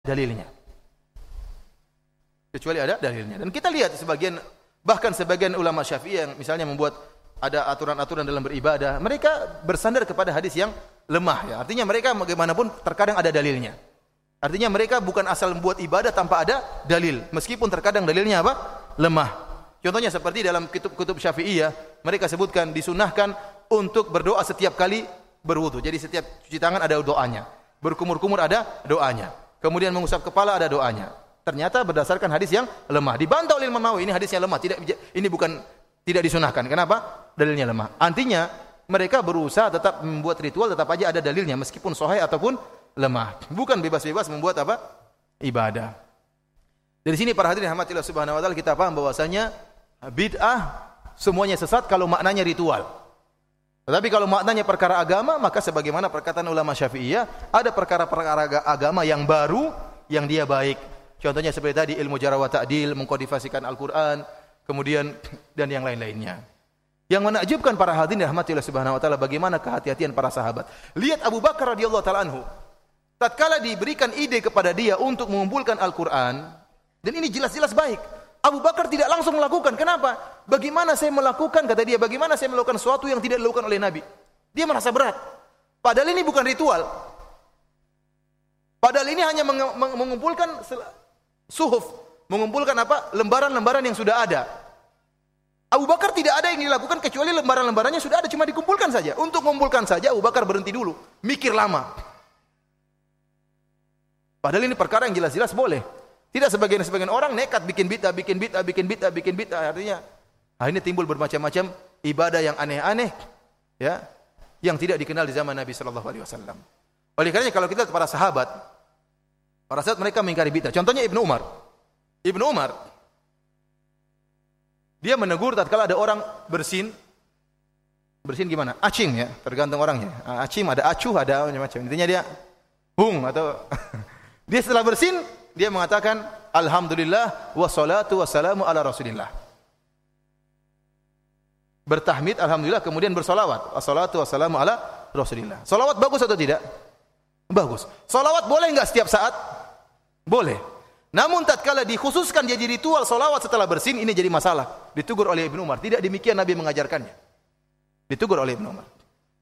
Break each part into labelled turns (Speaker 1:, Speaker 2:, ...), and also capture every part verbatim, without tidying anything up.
Speaker 1: dalilnya. Kecuali ada dalilnya. Dan kita lihat sebagian, bahkan sebagian ulama Syafi'i yang misalnya membuat ada aturan-aturan dalam beribadah, mereka bersandar kepada hadis yang lemah ya. Artinya mereka bagaimanapun terkadang ada dalilnya. Artinya mereka bukan asal membuat ibadah tanpa ada dalil, meskipun terkadang dalilnya apa? Lemah. Contohnya seperti dalam kitab-kitab Syafi'iyah, mereka sebutkan disunahkan untuk berdoa setiap kali berwudu. Jadi setiap cuci tangan ada doanya. Berkumur-kumur ada doanya. Kemudian mengusap kepala ada doanya. Ternyata berdasarkan hadis yang lemah. Dibantah oleh Imam Nawawi, ini hadisnya lemah. Tidak, ini bukan tidak disunahkan. Kenapa? Dalilnya lemah. Artinya mereka berusaha tetap membuat ritual, tetap aja ada dalilnya meskipun sahih ataupun lemah. Bukan bebas-bebas membuat apa? Ibadah. Dari sini para hadirin rahmatillah subhanahu wa taala, kita paham bahwasanya bid'ah semuanya sesat kalau maknanya ritual. Tetapi kalau maknanya perkara agama, maka sebagaimana perkataan ulama Syafi'iyah, ada perkara-perkara agama yang baru yang dia baik. Contohnya seperti tadi ilmu jarh wa ta'dil, mengkodifasikan Al-Qur'an, kemudian dan yang lain-lainnya. Yang menakjubkan para hadirin rahmatillah subhanahu wa taala, bagaimana kehati-hatian para sahabat. Lihat Abu Bakar radhiyallahu taala anhu. Tatkala diberikan ide kepada dia untuk mengumpulkan Al-Qur'an, dan ini jelas-jelas baik, Abu Bakar tidak langsung melakukan. Kenapa? Bagaimana saya melakukan, kata dia, bagaimana saya melakukan sesuatu yang tidak dilakukan oleh Nabi? Dia merasa berat. Padahal ini bukan ritual. Padahal ini hanya mengumpulkan suhuf, mengumpulkan apa? Lembaran-lembaran yang sudah ada. Abu Bakar tidak ada yang dilakukan kecuali lembaran-lembarannya sudah ada, cuma dikumpulkan saja. Untuk mengumpulkan saja Abu Bakar berhenti dulu, mikir lama. Padahal ini perkara yang jelas-jelas boleh. Tidak sebagian-sebagian orang nekat bikin bid'ah, bikin bid'ah, bikin bid'ah, bikin bid'ah. Artinya akhirnya timbul bermacam-macam ibadah yang aneh-aneh, ya, yang tidak dikenal di zaman Nabi sallallahu alaihi wasallam. Oleh karenanya kalau kita para sahabat, para sahabat mereka mengingkari bid'ah. Contohnya Ibnu Umar. Ibnu Umar dia menegur tatkala ada orang bersin. Bersin gimana? Acing ya, tergantung orangnya. Acing ada acuh, ada macam-macam. Intinya dia hung atau dia setelah bersin, dia mengatakan alhamdulillah wassalatu wassalamu ala Rasulillah. Bertahmid alhamdulillah, kemudian bersolawat. Wassalatu wassalamu ala Rasulillah. Solawat bagus atau tidak? Bagus. Solawat boleh enggak setiap saat? Boleh. Namun tatkala dikhususkan jadi ritual solawat setelah bersin, ini jadi masalah. Ditegur oleh Ibnu Umar. Tidak demikian Nabi mengajarkannya. Ditegur oleh Ibnu Umar.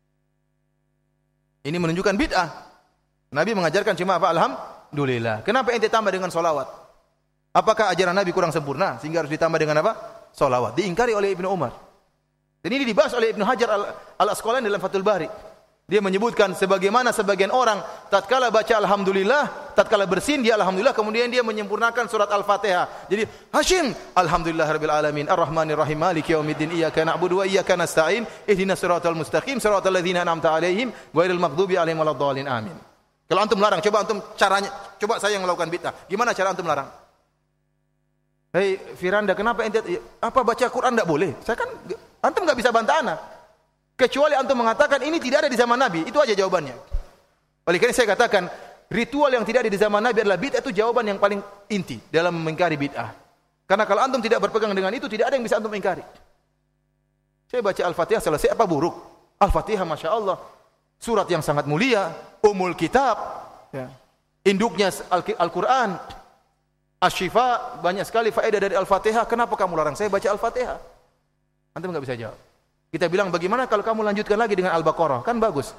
Speaker 1: Ini menunjukkan bid'ah. Nabi mengajarkan cuma apa? Alhamdulillah. Kenapa ente tambah dengan solawat? Apakah ajaran Nabi kurang sempurna sehingga harus ditambah dengan apa? Solawat. Diingkari oleh Ibnu Umar. Dan ini dibahas oleh Ibnu Hajar al-Asqalani dalam Fathul Bari. Dia menyebutkan sebagaimana sebagian orang tatkala baca alhamdulillah, tatkala bersin dia alhamdulillah, kemudian dia menyempurnakan surat Al-Fatihah. Jadi Hashim, alhamdulillahirabbil alamin, arrahmanir rahim, maliki yaumiddin, iyyaka na'budu wa iyyaka nasta'in, ihdinas siratal mustaqim, siratal ladzina an'amta 'alaihim, ghairil maghdubi 'alaihim waladdallin. Amin. Kalau antum larang, coba antum caranya, coba saya yang melakukan bid'ah. Gimana cara antum larang? Hei Firanda, kenapa ente apa baca Quran enggak boleh? Saya kan antum enggak bisa bantah ana. Kecuali antum mengatakan ini tidak ada di zaman Nabi, itu aja jawabannya. Oleh karena saya katakan, ritual yang tidak ada di zaman Nabi adalah bid'ah, itu jawaban yang paling inti dalam mengingkari bid'ah. Karena kalau antum tidak berpegang dengan itu, tidak ada yang bisa antum ingkari. Saya baca Al-Fatihah selesai, apa buruk? Al-Fatihah Masya Allah, surat yang sangat mulia, umul kitab, ya. Induknya Al-Quran, Asy-Syifa, banyak sekali faedah dari Al-Fatihah. Kenapa kamu larang saya baca Al-Fatihah? Antum enggak bisa jawab. Kita bilang bagaimana kalau kamu lanjutkan lagi dengan Al-Baqarah? Kan bagus.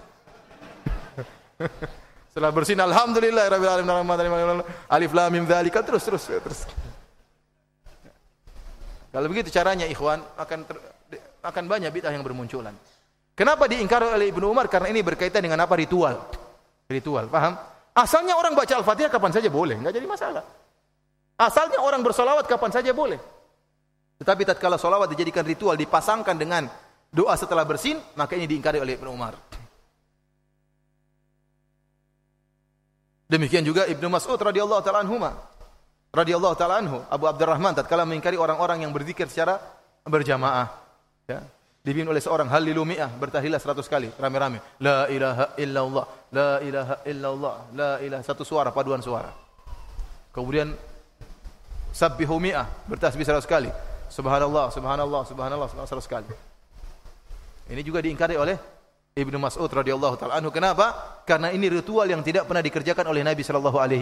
Speaker 1: Setelah bersin alhamdulillah rabbil alamin, alif lam mim dzalika, terus terus terus. Kalau begitu caranya ikhwan, akan ter, akan banyak bid'ah yang bermunculan. Kenapa diingkari oleh Ibnu Umar? Karena ini berkaitan dengan apa? Ritual. Ritual, paham? Asalnya orang baca Al-Fatihah kapan saja boleh, enggak jadi masalah. Asalnya orang bersolawat kapan saja boleh. Tetapi tatkala solawat dijadikan ritual, dipasangkan dengan doa setelah bersin, maka ini diingkari oleh Ibnu Umar. Demikian juga Ibnu Mas'ud radhiyallahu taala anhu, radhiyallahu taala anhu, Abu Abdurrahman tatkala mengingkari orang-orang yang berzikir secara berjamaah, ya. Dipimpin oleh seorang halilu mi'ah, bertahlilah seratus kali rame-rame. La ilaha illallah, la ilaha illallah, la ilaha, satu suara, paduan suara. Kemudian sabbihu mi'ah, bertasbih seratus kali. Subhanallah, subhanallah, subhanallah, seratus kali. Ini juga diingkari oleh Ibnu Mas'ud radhiyallahu taala anhu. Kenapa? Karena ini ritual yang tidak pernah dikerjakan oleh Nabi sallallahu alaihi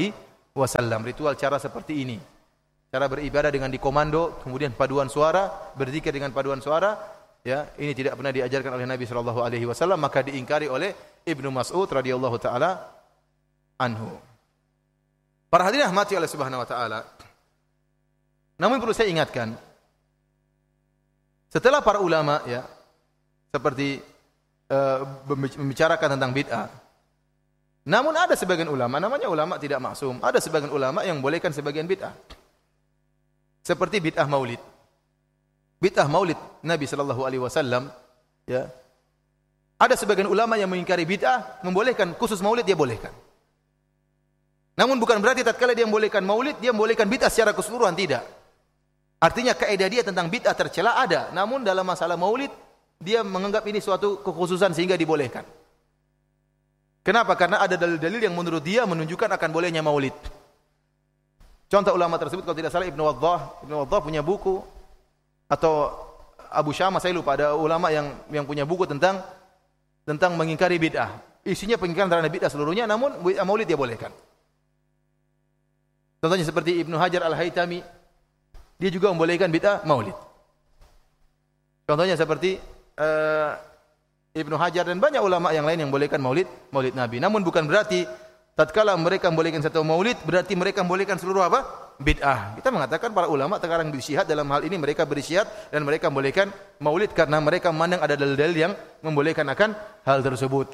Speaker 1: wasallam. Ritual cara seperti ini. Cara beribadah dengan dikomando, kemudian paduan suara, berzikir dengan paduan suara, ya, ini tidak pernah diajarkan oleh Nabi sallallahu alaihi wasallam, maka diingkari oleh Ibnu Mas'ud radhiyallahu taala anhu. Para hadirin rahmati Allah Subhanahu wa taala. Namun perlu saya ingatkan, setelah para ulama ya seperti uh, membicarakan tentang bid'ah, namun ada sebagian ulama, namanya ulama tidak maksum, ada sebagian ulama yang membolehkan sebagian bid'ah. Seperti bid'ah maulid. Bid'ah maulid Nabi sallallahu alaihi wasallam, ya. Ada sebagian ulama yang mengingkari bid'ah, membolehkan khusus maulid dia bolehkan. Namun bukan berarti tatkala dia membolehkan maulid, dia membolehkan bid'ah secara keseluruhan, tidak. Artinya kaidah dia tentang bid'ah tercela ada, namun dalam masalah maulid dia menganggap ini suatu kekhususan sehingga dibolehkan. Kenapa? Karena ada dalil-dalil yang menurut dia menunjukkan akan bolehnya maulid. Contoh ulama tersebut kalau tidak salah Ibnu Waddah, Ibnu Waddah punya buku, atau Abu Syamah, saya lupa, ada ulama yang yang punya buku tentang tentang mengingkari bid'ah. Isinya pengingkaran terhadap bid'ah seluruhnya, namun maulid dia bolehkan. Contohnya seperti Ibnu Hajar Al-Haytami, dia juga membolehkan bid'ah maulid. Contohnya seperti uh, Ibnu Hajar dan banyak ulama yang lain yang membolehkan maulid, maulid Nabi. Namun bukan berarti tatkala mereka membolehkan satu maulid, berarti mereka membolehkan seluruh apa? Bid'ah. Kita mengatakan para ulama sekarang bersyihat dalam hal ini, mereka bersyihat dan mereka membolehkan maulid karena mereka memandang ada dalil-dalil yang membolehkan akan hal tersebut.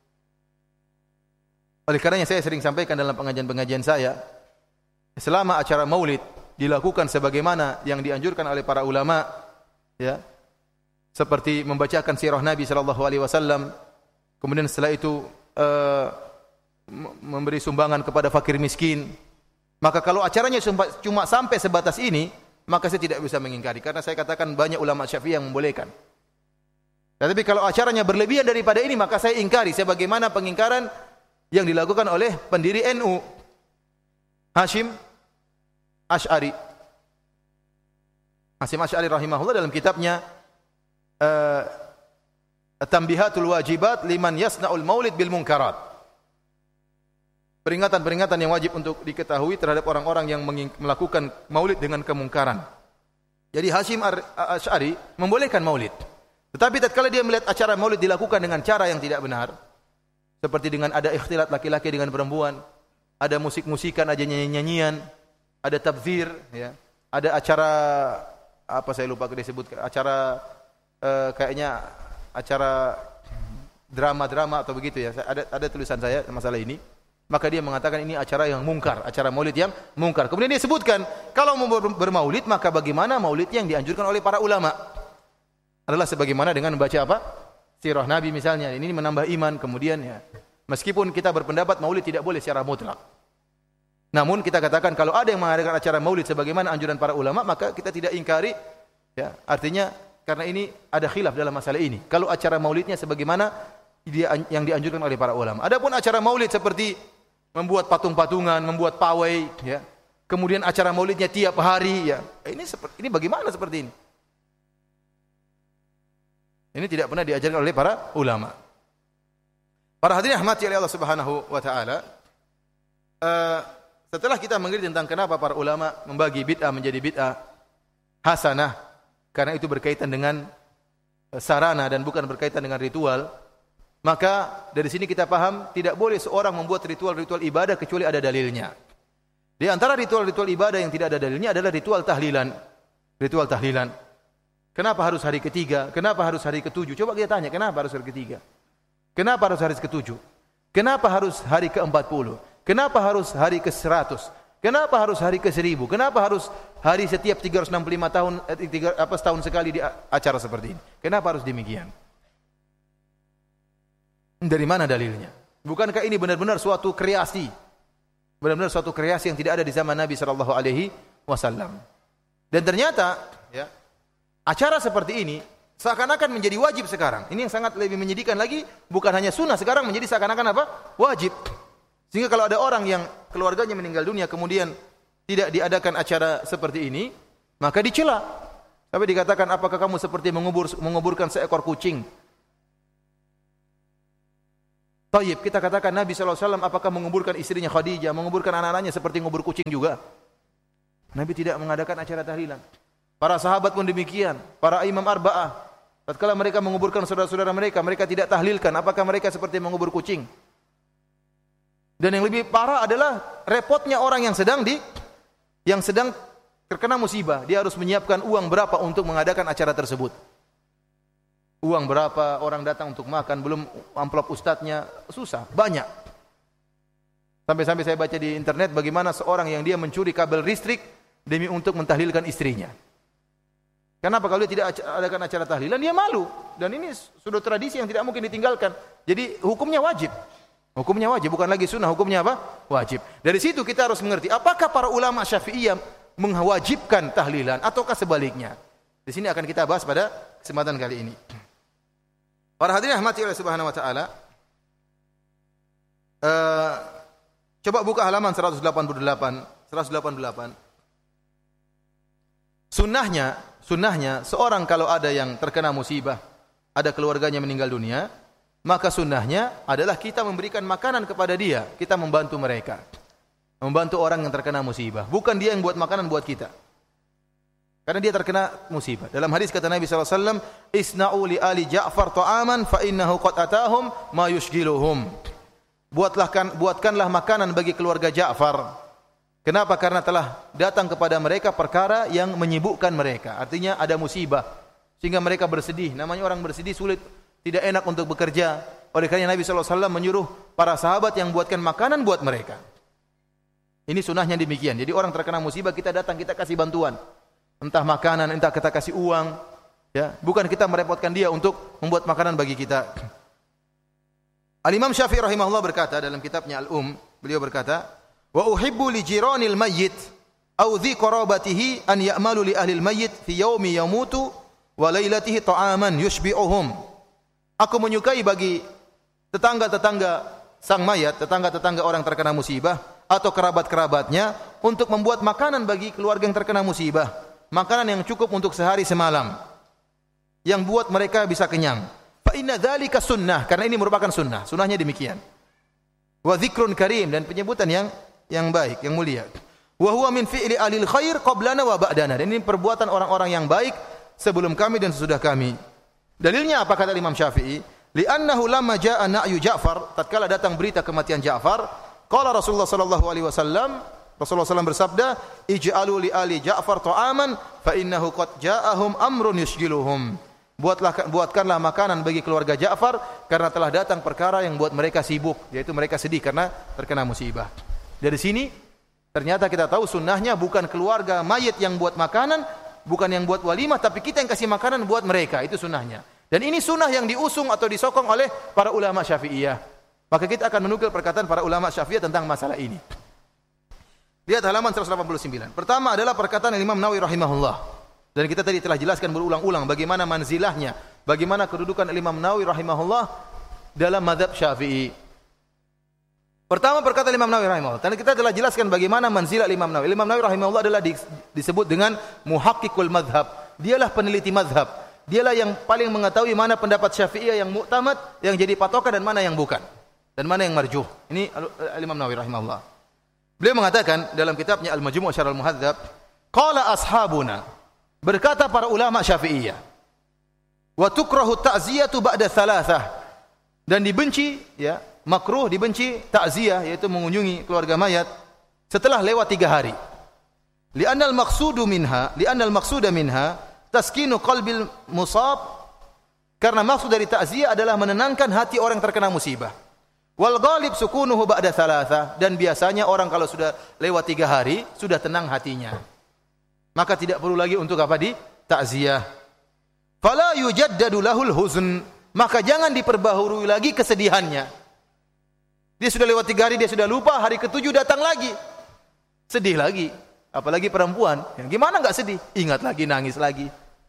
Speaker 1: Oleh karenanya saya sering sampaikan dalam pengajian-pengajian saya, selama acara maulid dilakukan sebagaimana yang dianjurkan oleh para ulama, ya, seperti membacakan sirah Nabi sallallahu alaihi wasallam, kemudian setelah itu uh, memberi sumbangan kepada fakir miskin, maka kalau acaranya cuma sampai sebatas ini, maka saya tidak bisa mengingkari, karena saya katakan banyak ulama Syafi'i yang membolehkan. Tetapi kalau acaranya berlebihan daripada ini, maka saya ingkari, sebagaimana pengingkaran yang dilakukan oleh pendiri N U Hashim Asy'ari. Hashim Asy'ari rahimahullah dalam kitabnya uh, Tanbihatul Wajibat liman yasna'ul maulid bil munkarat. Peringatan-peringatan yang wajib untuk diketahui terhadap orang-orang yang melakukan maulid dengan kemungkaran. Jadi Hashim Asy'ari membolehkan maulid. Tetapi tatkala dia melihat acara maulid dilakukan dengan cara yang tidak benar, seperti dengan ada ikhtilat laki-laki dengan perempuan, ada musik-musikan, ada nyanyian, ada tabzir, ya, ada acara apa saya lupa disebut, acara eh, kayaknya acara drama-drama atau begitu ya. Ada ada tulisan saya masalah ini. Maka dia mengatakan ini acara yang mungkar, acara maulid yang mungkar. Kemudian dia sebutkan kalau mau bermaulid maka bagaimana maulid yang dianjurkan oleh para ulama? Adalah sebagaimana dengan membaca apa? Sirah Nabi misalnya. Ini menambah iman. Kemudian ya, meskipun kita berpendapat maulid tidak boleh secara mutlak, namun kita katakan kalau ada yang mengadakan acara maulid sebagaimana anjuran para ulama, maka kita tidak ingkari, ya. Artinya karena ini ada khilaf dalam masalah ini. Kalau acara maulidnya sebagaimana dia yang dianjurkan oleh para ulama. Adapun acara maulid seperti membuat patung-patungan, membuat pawai, ya. Kemudian acara maulidnya tiap hari, ya. Ini seperti ini bagaimana seperti ini? Ini tidak pernah diajarkan oleh para ulama. Para hadirin rahmati oleh Allah Subhanahu wa taala, uh, setelah kita mengerti tentang kenapa para ulama membagi bid'ah menjadi bid'ah hasanah, karena itu berkaitan dengan sarana dan bukan berkaitan dengan ritual, maka dari sini kita paham tidak boleh seorang membuat ritual-ritual ibadah kecuali ada dalilnya. Di antara ritual-ritual ibadah yang tidak ada dalilnya adalah ritual tahlilan. Ritual tahlilan. Kenapa harus hari ketiga? Kenapa harus hari ketujuh? Coba kita tanya, kenapa harus hari ketiga? Kenapa harus hari ketujuh? Kenapa harus hari keempat puluh? Kenapa harus hari ke seratus? Kenapa harus hari ke seribu? Kenapa harus hari setiap tiga ratus enam puluh lima tahun, eh, tiga, apa, setahun sekali di acara seperti ini? Kenapa harus demikian? Dari mana dalilnya? Bukankah ini benar-benar suatu kreasi? Benar-benar suatu kreasi yang tidak ada di zaman Nabi sallallahu alaihi wasallam. Dan ternyata, ya, acara seperti ini seakan-akan menjadi wajib sekarang. Ini yang sangat lebih menyedihkan lagi, bukan hanya sunnah, sekarang menjadi seakan-akan apa? Wajib. Sehingga kalau ada orang yang keluarganya meninggal dunia kemudian tidak diadakan acara seperti ini, maka dicela. Tapi dikatakan, apakah kamu seperti mengubur menguburkan seekor kucing? Tayyib, kita katakan Nabi sallallahu alaihi wasallam apakah menguburkan istrinya Khadijah, menguburkan anak-anaknya seperti ngubur kucing juga? Nabi tidak mengadakan acara tahlilan. Para sahabat pun demikian, para imam arba'ah. Tatkala mereka menguburkan saudara-saudara mereka, mereka tidak tahlilkan. Apakah mereka seperti mengubur kucing? Dan yang lebih parah adalah repotnya orang yang sedang di yang sedang terkena musibah. Dia harus menyiapkan uang berapa untuk mengadakan acara tersebut. Uang berapa, orang datang untuk makan, belum amplop ustadznya, susah, banyak. Sampai-sampai saya baca di internet bagaimana seorang yang dia mencuri kabel listrik demi untuk mentahlilkan istrinya. Kenapa? Kalau dia tidak adakan acara tahlilan, dia malu. Dan ini sudah tradisi yang tidak mungkin ditinggalkan. Jadi hukumnya wajib. Hukumnya wajib, bukan lagi sunnah, hukumnya apa? Wajib. Dari situ kita harus mengerti, apakah para ulama Syafi'iyah mewajibkan tahlilan ataukah sebaliknya? Di sini akan kita bahas pada kesempatan kali ini. Para hadirin rahmati oleh Subhanahu wa taala. Uh, coba buka halaman seratus delapan puluh delapan, seratus delapan puluh delapan. Sunnahnya, sunnahnya seorang kalau ada yang terkena musibah, ada keluarganya meninggal dunia, maka sunnahnya adalah kita memberikan makanan kepada dia, kita membantu mereka. Membantu orang yang terkena musibah, bukan dia yang buat makanan buat kita. Karena dia terkena musibah. Dalam hadis kata Nabi sallallahu alaihi wasallam, "Isna'u li ali Ja'far ta'aman fa innahu qad atahum ma yushghiluhum." Buatlah kan, buatkanlah makanan bagi keluarga Ja'far. Kenapa? Karena telah datang kepada mereka perkara yang menyibukkan mereka. Artinya ada musibah sehingga mereka bersedih. Namanya orang bersedih sulit, tidak enak untuk bekerja. Oleh karena Nabi sallallahu alaihi wasallam menyuruh para sahabat yang buatkan makanan buat mereka. Ini sunnahnya demikian. Jadi orang terkena musibah kita datang, kita kasih bantuan. Entah makanan, entah kita kasih uang, ya, bukan kita merepotkan dia untuk membuat makanan bagi kita. Al-Imam Syafi'i rahimahullah berkata dalam kitabnya Al-Um, beliau berkata, "Wa uhibbu li jiranil mayyit aw dhi qarabatihi an ya'malu li ahli al-mayyit fi yaumi yamutu wa lailatihi ta'aman yushbi'uhum." Aku menyukai bagi tetangga-tetangga sang mayat, tetangga-tetangga orang terkena musibah atau kerabat-kerabatnya untuk membuat makanan bagi keluarga yang terkena musibah. Makanan yang cukup untuk sehari semalam, yang buat mereka bisa kenyang. Fa inna dzalika sunnah, karena ini merupakan sunnah. Sunnahnya demikian. Wa dzikrun karim, dan penyebutan yang yang baik, yang mulia. Wa huwa min fi'li alil khair qablana wa ba'dana. Dan ini perbuatan orang-orang yang baik sebelum kami dan sesudah kami. Dalilnya apa kata Imam Syafi'i? Li'annahu lamma jaa'a na'yu Ja'far, tatkala datang berita kematian Ja'far, qala Rasulullah sallallahu alaihi wasallam, Rasulullah sallallahu alaihi wasallam bersabda, "Ij'alu li ali Ja'far ta'aman fa innahu qad ja'ahum amrun yushghiluhum." Buatlah buatkanlah makanan bagi keluarga Ja'far karena telah datang perkara yang buat mereka sibuk, yaitu mereka sedih karena terkena musibah. Dari sini ternyata kita tahu sunnahnya bukan keluarga mayit yang buat makanan, bukan yang buat walimah, tapi kita yang kasih makanan buat mereka, itu sunnahnya. Dan ini sunnah yang diusung atau disokong oleh para ulama Syafi'iyah. Maka kita akan menukil perkataan para ulama Syafi'iyah tentang masalah ini. Lihat halaman seratus delapan puluh sembilan. Pertama adalah perkataan Imam Nawawi rahimahullah. Dan kita tadi telah jelaskan berulang-ulang bagaimana manzilahnya, bagaimana kedudukan Imam Nawawi rahimahullah dalam mazhab Syafi'i. Pertama perkataan Imam Nawawi rahimahullah. Dan kita telah jelaskan bagaimana manzilah Imam Nawawi. Imam Nawawi rahimahullah adalah di, disebut dengan muhaqqiqul madhab. Dialah peneliti mazhab. Dialah yang paling mengetahui mana pendapat Syafi'iyah yang mu'tamad, yang jadi patokan, dan mana yang bukan. Dan mana yang marjuh. Ini Imam Nawawi rahimahullah. Beliau mengatakan dalam kitabnya Al-Majmu' Syarh Al-Muhadzab, qala ashabuna, berkata para ulama Syafi'iyah, wa tukrahu ta'ziyatu ba'da thalathah, dan dibenci, ya, makruh dibenci ta'ziyah, yaitu mengunjungi keluarga mayat setelah lewat tiga hari. Li'anna al-maqsudu minha, li'anna al-maqsuda minha taskinu qalbil musab, karena maksud dari ta'ziyah adalah menenangkan hati orang terkena musibah. Wal ghalib sukunuhu ba'da thalatha, dan biasanya orang kalau sudah lewat tiga hari sudah tenang hatinya, maka tidak perlu lagi untuk apa di takziah. Fala yujaddadu lahul huzn, maka jangan diperbaharui lagi kesedihannya. Dia sudah lewat tiga hari, dia sudah lupa, hari ketujuh datang lagi, sedih lagi. Apalagi perempuan, ya, gimana nggak sedih? Ingat lagi, nangis lagi.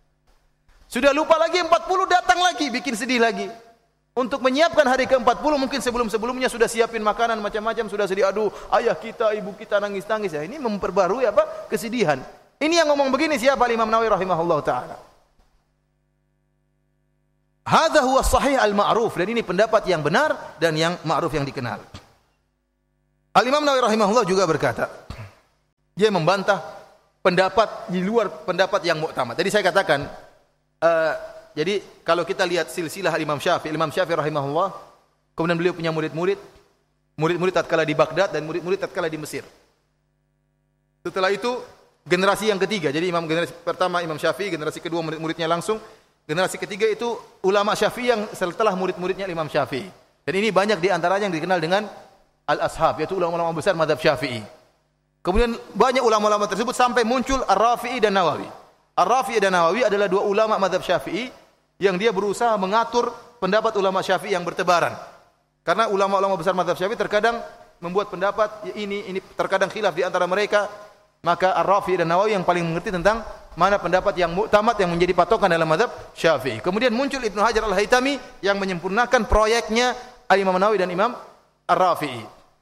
Speaker 1: Sudah lupa lagi, empat puluh datang lagi, bikin sedih lagi. Untuk menyiapkan hari ke empat puluh, mungkin sebelum-sebelumnya sudah siapin makanan macam-macam, sudah sedih, aduh ayah kita, ibu kita nangis-nangis. Ya, ini memperbarui apa? Kesedihan. Ini yang ngomong begini siapa? Imam Nawawi rahimahullah ta'ala. Hadza huwa sahih al-ma'ruf, dan ini pendapat yang benar dan yang ma'ruf yang dikenal. Al-Imam Nawawi rahimahullah juga berkata, dia membantah pendapat di luar pendapat yang mu'tamad. Tadi saya katakan, uh, jadi kalau kita lihat silsilah Imam Syafi'i, Imam Syafi'i rahimahullah, kemudian beliau punya murid-murid, murid-murid tatkala di Baghdad dan murid-murid tatkala di Mesir. Setelah itu generasi yang ketiga, jadi imam generasi pertama Imam Syafi'i, generasi kedua murid-muridnya langsung, generasi ketiga itu ulama Syafi'i yang setelah murid-muridnya Imam Syafi'i. Dan ini banyak di antaranya yang dikenal dengan al-ashab, yaitu ulama-ulama besar mazhab Syafi'i. Kemudian banyak ulama-ulama tersebut sampai muncul Ar-Rafi'i dan Nawawi. Ar-Rafi'i dan Nawawi adalah dua ulama mazhab Syafi'i yang dia berusaha mengatur pendapat ulama Syafi'i yang bertebaran. Karena ulama-ulama besar mazhab Syafi'i terkadang membuat pendapat ini ini terkadang khilaf di antara mereka, maka Ar-Rafi'i dan Nawawi yang paling mengerti tentang mana pendapat yang mu'tamad yang menjadi patokan dalam mazhab Syafi'i. Kemudian muncul Ibnu Hajar Al-Haytami yang menyempurnakan proyeknya Al-Imam Nawawi dan Imam Ar-Rafi'i.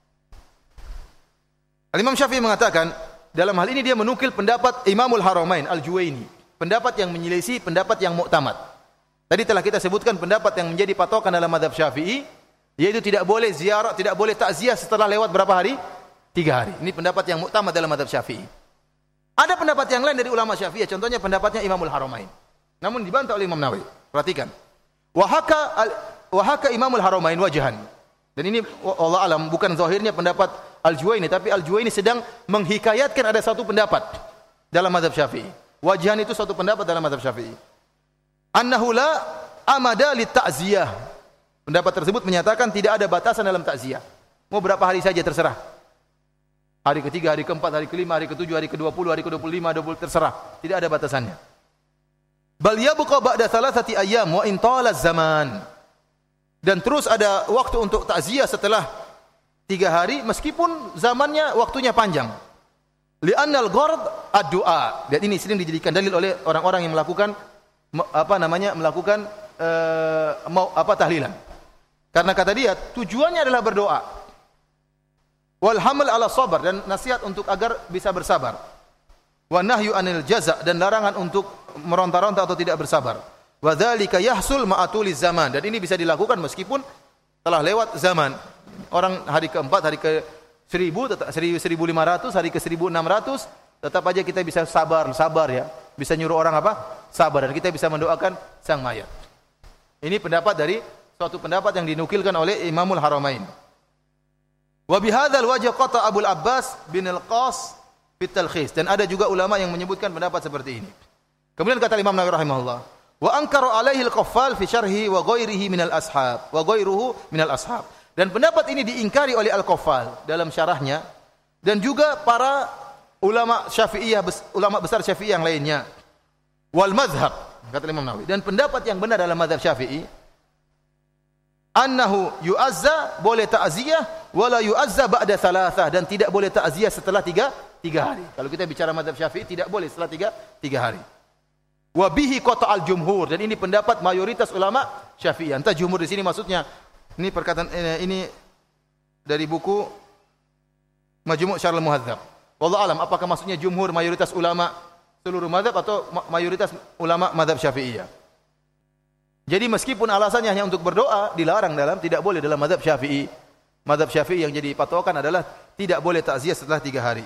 Speaker 1: Al-Imam Syafi'i mengatakan, dalam hal ini dia menukil pendapat Imamul Haramain Al-Juwaini, pendapat yang menyelisih pendapat yang mu'tamad. Tadi telah kita sebutkan pendapat yang menjadi patokan dalam mazhab Syafi'i, yaitu tidak boleh ziarah, tidak boleh takziah setelah lewat berapa hari? Tiga hari. Ini pendapat yang mu'tamad dalam mazhab Syafi'i. Ada pendapat yang lain dari ulama Syafi'i, contohnya pendapatnya Imamul Haramain. Namun dibantah oleh Imam Nawawi. Perhatikan. Wahaka wahaka Imamul Haramain wajhan. Dan ini Allah alam bukan zahirnya pendapat Al-Juwaini, tapi Al-Juwaini sedang menghikayatkan ada satu pendapat dalam mazhab Syafi'i. Wajhan itu satu pendapat dalam mazhab Syafi'i. Annahu la amada lit ta'ziyah. Pendapat tersebut menyatakan tidak ada batasan dalam takziah. Mau berapa hari saja terserah. Hari ketiga, hari keempat, hari kelima, hari ketujuh, hari kedua puluh, hari kedua puluh lima, dua puluh, terserah. Tidak ada batasannya. Bal yabqa ba'da thalathati ayyam wa in tala zaman. Dan terus ada waktu untuk takziah setelah tiga hari, meskipun zamannya, waktunya panjang. Li'annal ghard ad-du'a. Dan ini sering dijadikan dalil oleh orang-orang yang melakukan apa namanya? melakukan uh, mau apa tahlilan. Karena kata dia, tujuannya adalah berdoa. Wal hamal ala sabar, dan nasihat untuk agar bisa bersabar. Wa nahyu anil jaza, dan larangan untuk meronta-ronta atau tidak bersabar. Wa dzalika yahsul ma'atuli zaman, dan ini bisa dilakukan meskipun telah lewat zaman. Orang hari keempat, hari ke seribu, seribu lima ratus, hari ke seribu enam ratus, tetap aja kita bisa sabar, sabar ya. Bisa nyuruh orang apa? Sabar, dan kita bisa mendoakan sang mayat. Ini pendapat dari suatu pendapat yang dinukilkan oleh Imamul Haramain. Wa bihadzal wajh qata Abul Abbas bin Al-Qas fi Talkhis, dan ada juga ulama yang menyebutkan pendapat seperti ini. Kemudian kata Imam Nawawi rahimahullah, wa ankara alaihi al-Qaffal fi syarhi wa ghairihi min al-ashab wa ghairuhu min al-ashab. Dan pendapat ini diingkari oleh Al-Qaffal dalam syarahnya, dan juga para ulama Syafi'iyah, ulama besar Syafi'i yang lainnya. Wal mazhab, kata Imam Nawawi, dan pendapat yang benar dalam mazhab Syafi'i, annahu yu'azza, boleh ta'ziyah, wala yu'azza ba'da thalathah, dan tidak boleh ta'ziyah setelah tiga, tiga hari. Kalau kita bicara mazhab Syafi'i, tidak boleh setelah tiga, tiga hari. Wa bihi qata'al jumhur, dan ini pendapat mayoritas ulama Syafi'i. Entah jumhur di sini maksudnya, ini perkataan ini dari buku Majmu' Syarh al-Muhadzab. Wallahu alam, apakah maksudnya jumhur mayoritas ulama seluruh mazhab atau mayoritas ulama mazhab Syafi'iyah? Jadi meskipun alasannya hanya untuk berdoa, dilarang dalam, tidak boleh dalam mazhab Syafi'i. Mazhab Syafi'i yang jadi patokan adalah tidak boleh takziah setelah tiga hari.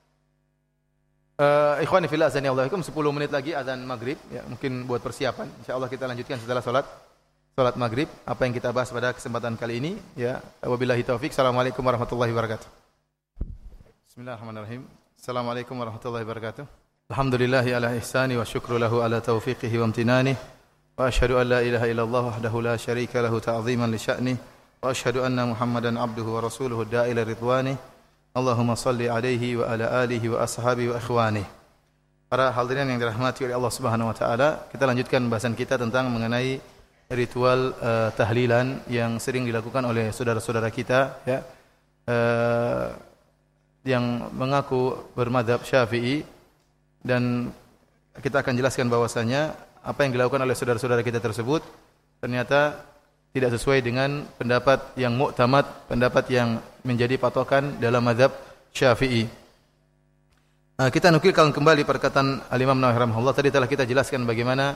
Speaker 1: Uh, ikhwani fillah, azan ya Allahikum, sepuluh menit lagi azan maghrib, ya, mungkin buat persiapan. Insyaallah kita lanjutkan setelah salat salat maghrib apa yang kita bahas pada kesempatan kali ini, ya. Wabillahi taufik. Assalamualaikum warahmatullahi wabarakatuh. Bismillahirrahmanirrahim. Assalamualaikum warahmatullahi wabarakatuh. Alhamdulillahi ala ihsani wa syukru lahu ala taufiqihi wa amtinani. Wa ashhadu an la ilaha illallah wahdahu la syarika lahu ta'ziman li sya'ni. Wa ashhadu anna Muhammadan abduhu wa rasuluhu da'ila ridwani. Allahumma salli alaihi wa ala alihi wa ashabihi wa ikhwani. Para hadirin yang dirahmati oleh Allah Subhanahu wa taala, kita lanjutkan bahasan kita tentang mengenai ritual uh, tahlilan yang sering dilakukan oleh saudara-saudara kita, ya. Uh, yang mengaku bermadzhab Syafi'i, dan kita akan jelaskan bahwasanya apa yang dilakukan oleh saudara-saudara kita tersebut ternyata tidak sesuai dengan pendapat yang mu'tamad, pendapat yang menjadi patokan dalam mazhab Syafi'i. Nah, kita nukilkan kembali perkataan Al-Imam Nawawi rahimahullah. Tadi telah kita jelaskan bagaimana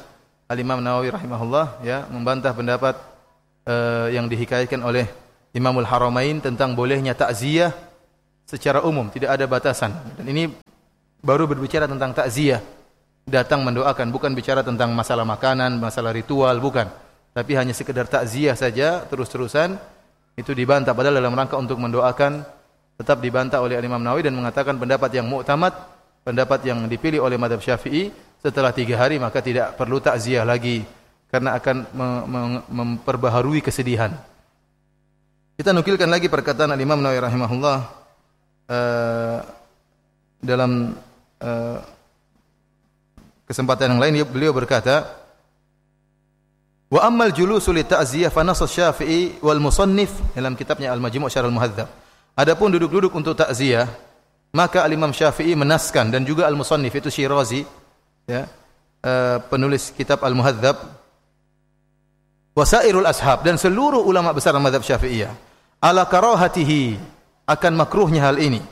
Speaker 1: Al-Imam Nawawi rahimahullah ya membantah pendapat uh, yang dihikayatkan oleh Imamul Haramain tentang bolehnya takziah secara umum, tidak ada batasan. Dan ini baru berbicara tentang takziah, datang mendoakan, bukan bicara tentang masalah makanan, masalah ritual, bukan. Tapi hanya sekedar takziah saja terus-terusan, itu dibantah padahal dalam rangka untuk mendoakan, tetap dibantah oleh Imam Nawawi dan mengatakan pendapat yang mu'tamad, pendapat yang dipilih oleh mazhab Syafi'i, setelah tiga hari maka tidak perlu takziah lagi karena akan memperbaharui kesedihan. Kita nukilkan lagi perkataan Imam Nawawi rahimahullah uh, dalam uh, kesempatan yang lain beliau berkata, wa ammal julusu li ta'ziyah fa nass Syafi'i wal musannif dalam kitabnya Al-Majmu' Syarh Al-Muhadzab. Adapun duduk-duduk untuk takziah, maka Al-Imam Syafi'i menaskan dan juga Al-Musannif itu Syirazi ya, uh, penulis kitab Al-Muhadzab, wasairul ashab dan seluruh ulama besar mazhab Syafi'iyah ala karahatihi akan makruhnya hal ini.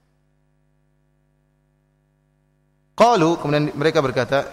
Speaker 1: Qalu, kemudian mereka berkata,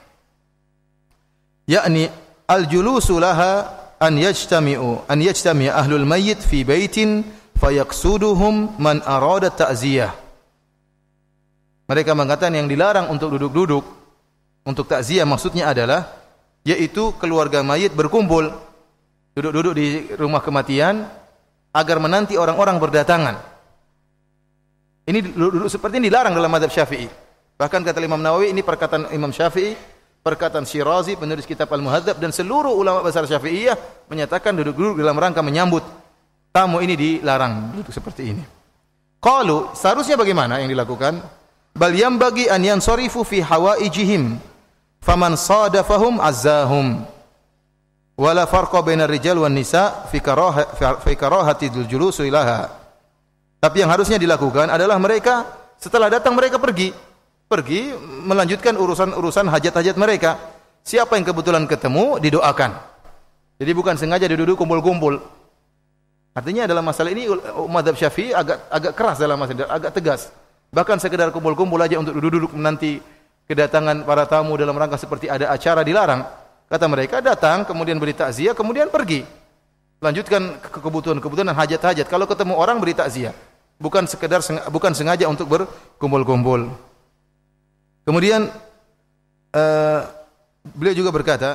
Speaker 1: yakni al-julusu laha an yajtami'u an yajtami'a ahlul mayyit fi baitin fayaqsuduhum man arada ta'ziyah. Mereka mengatakan yang dilarang untuk duduk-duduk untuk takziah maksudnya adalah yaitu keluarga mayit berkumpul duduk-duduk di rumah kematian agar menanti orang-orang berdatangan. Ini duduk seperti ini dilarang dalam mazhab Syafi'i. Bahkan kata Imam Nawawi ini perkataan Imam Syafi'i, perkataan Syirazi penulis kitab Al-Muhadzab dan seluruh ulama besar Syafi'iyah menyatakan duduk-duduk dalam rangka menyambut tamu ini dilarang duduk seperti ini. Qalu, seharusnya bagaimana yang dilakukan? Bal yambagi an yansarifu fi hawaijihim faman sadafahum azzahum wala farqa bainar rijal wan nisa fi karah fi karahatil julusi ilaha. Tapi yang harusnya dilakukan adalah mereka setelah datang mereka pergi pergi melanjutkan urusan-urusan hajat-hajat mereka. Siapa yang kebetulan ketemu didoakan. Jadi bukan sengaja duduk kumpul-kumpul. Artinya dalam masalah ini mazhab Syafi'i agak agak keras dalam masalah, agak tegas. Bahkan sekedar kumpul-kumpul aja untuk duduk-duduk menanti kedatangan para tamu dalam rangka seperti ada acara dilarang. Kata mereka datang, kemudian beri takziah, kemudian pergi. Lanjutkan ke kebutuhan-kebutuhan dan hajat-hajat. Kalau ketemu orang beri takziah. Bukan sekedar bukan sengaja untuk berkumpul-kumpul. Kemudian uh, beliau juga berkata,